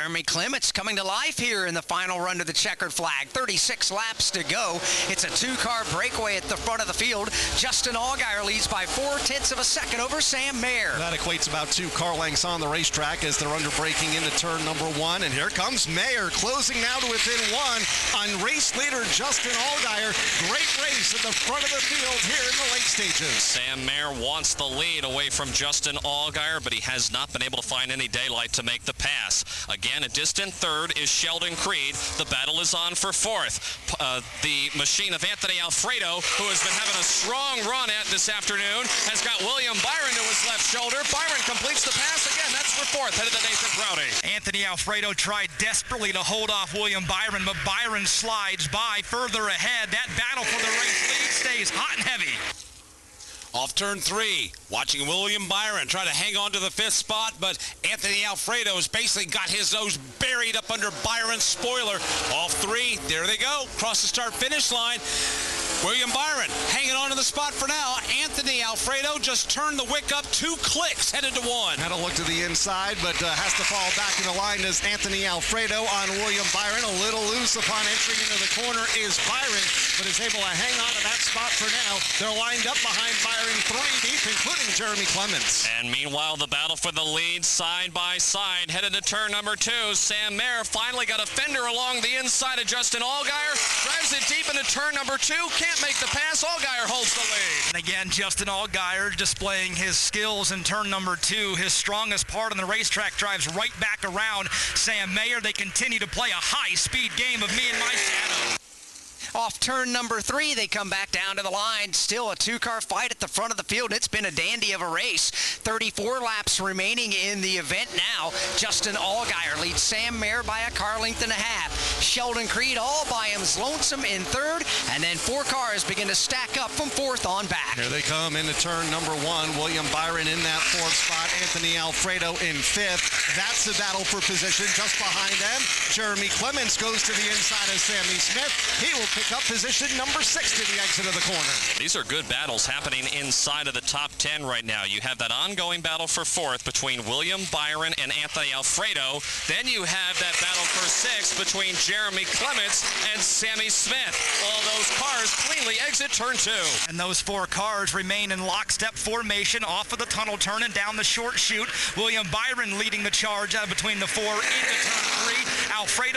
Speaker 7: Jeremy Clements coming to life here in the final run to the checkered flag. thirty-six laps to go. It's a two-car breakaway at the front of the field. Justin Allgaier leads by four-tenths of a second over Sam Mayer.
Speaker 9: That equates about two car lengths on the racetrack as they're under braking into turn number one. And here comes Mayer closing now to within one on race leader Justin Allgaier. Great race in the front of the field here in the late stages.
Speaker 4: Sam Mayer wants the lead away from Justin Allgaier, but he has not been able to find any daylight to make the pass. Again, a distant third is Sheldon Creed. The battle is on for fourth. Uh, the machine of Anthony Alfredo, who has been having a strong run at this afternoon, has got William Byron to his left shoulder. Byron completes the pass again. That's for fourth, headed to Nathan Prouty.
Speaker 10: Anthony Alfredo tried desperately to hold off William Byron, but Byron slides by further ahead. That battle for the race lead stays hot and heavy.
Speaker 2: Off turn three, watching William Byron try to hang on to the fifth spot, but Anthony Alfredo has basically got his nose buried up under Byron's spoiler. Off three, there they go, cross the start-finish line. William Byron hanging on to the spot for now. Anthony Alfredo just turned the wick up two clicks, headed to one.
Speaker 9: Had a look to the inside, but uh, has to fall back in the line as Anthony Alfredo on William Byron. A little loose upon entering into the corner is Byron, but is able to hang on to that spot for now. They're lined up behind Byron three deep, including Jeremy Clements.
Speaker 4: And meanwhile, the battle for the lead side by side, headed to turn number two. Sam Mayer finally got a fender along the inside of Justin Allgaier, drives it deep into turn number two. Can't make the pass. Allgaier holds the lead.
Speaker 10: And again, Justin Allgaier displaying his skills in turn number two. His strongest part on the racetrack drives right back around Sam Mayer. They continue to play a high-speed game of me and my shadow.
Speaker 7: Off turn number three, they come back down to the line. Still a two-car fight at the front of the field. It's been a dandy of a race. thirty-four laps remaining in the event now. Justin Allgaier leads Sam Mayer by a car length and a half. Sheldon Creed all by him's lonesome in third, and then four cars begin to stack up from fourth on back.
Speaker 9: Here they come into turn number one. William Byron in that fourth spot. Anthony Alfredo in fifth. That's the battle for position. Just behind them, Jeremy Clements goes to the inside of Sammy Smith. He will pick up position number six to the exit of the corner.
Speaker 4: These are good battles happening inside of the top ten right now. You have that ongoing battle for fourth between William Byron and Anthony Alfredo. Then you have that battle for sixth between Jeremy Clements and Sammy Smith. All those cars cleanly exit turn two.
Speaker 10: And those four cars remain in lockstep formation off of the tunnel turn and down the short chute. William Byron leading the charge out between the four into turn three. Alfredo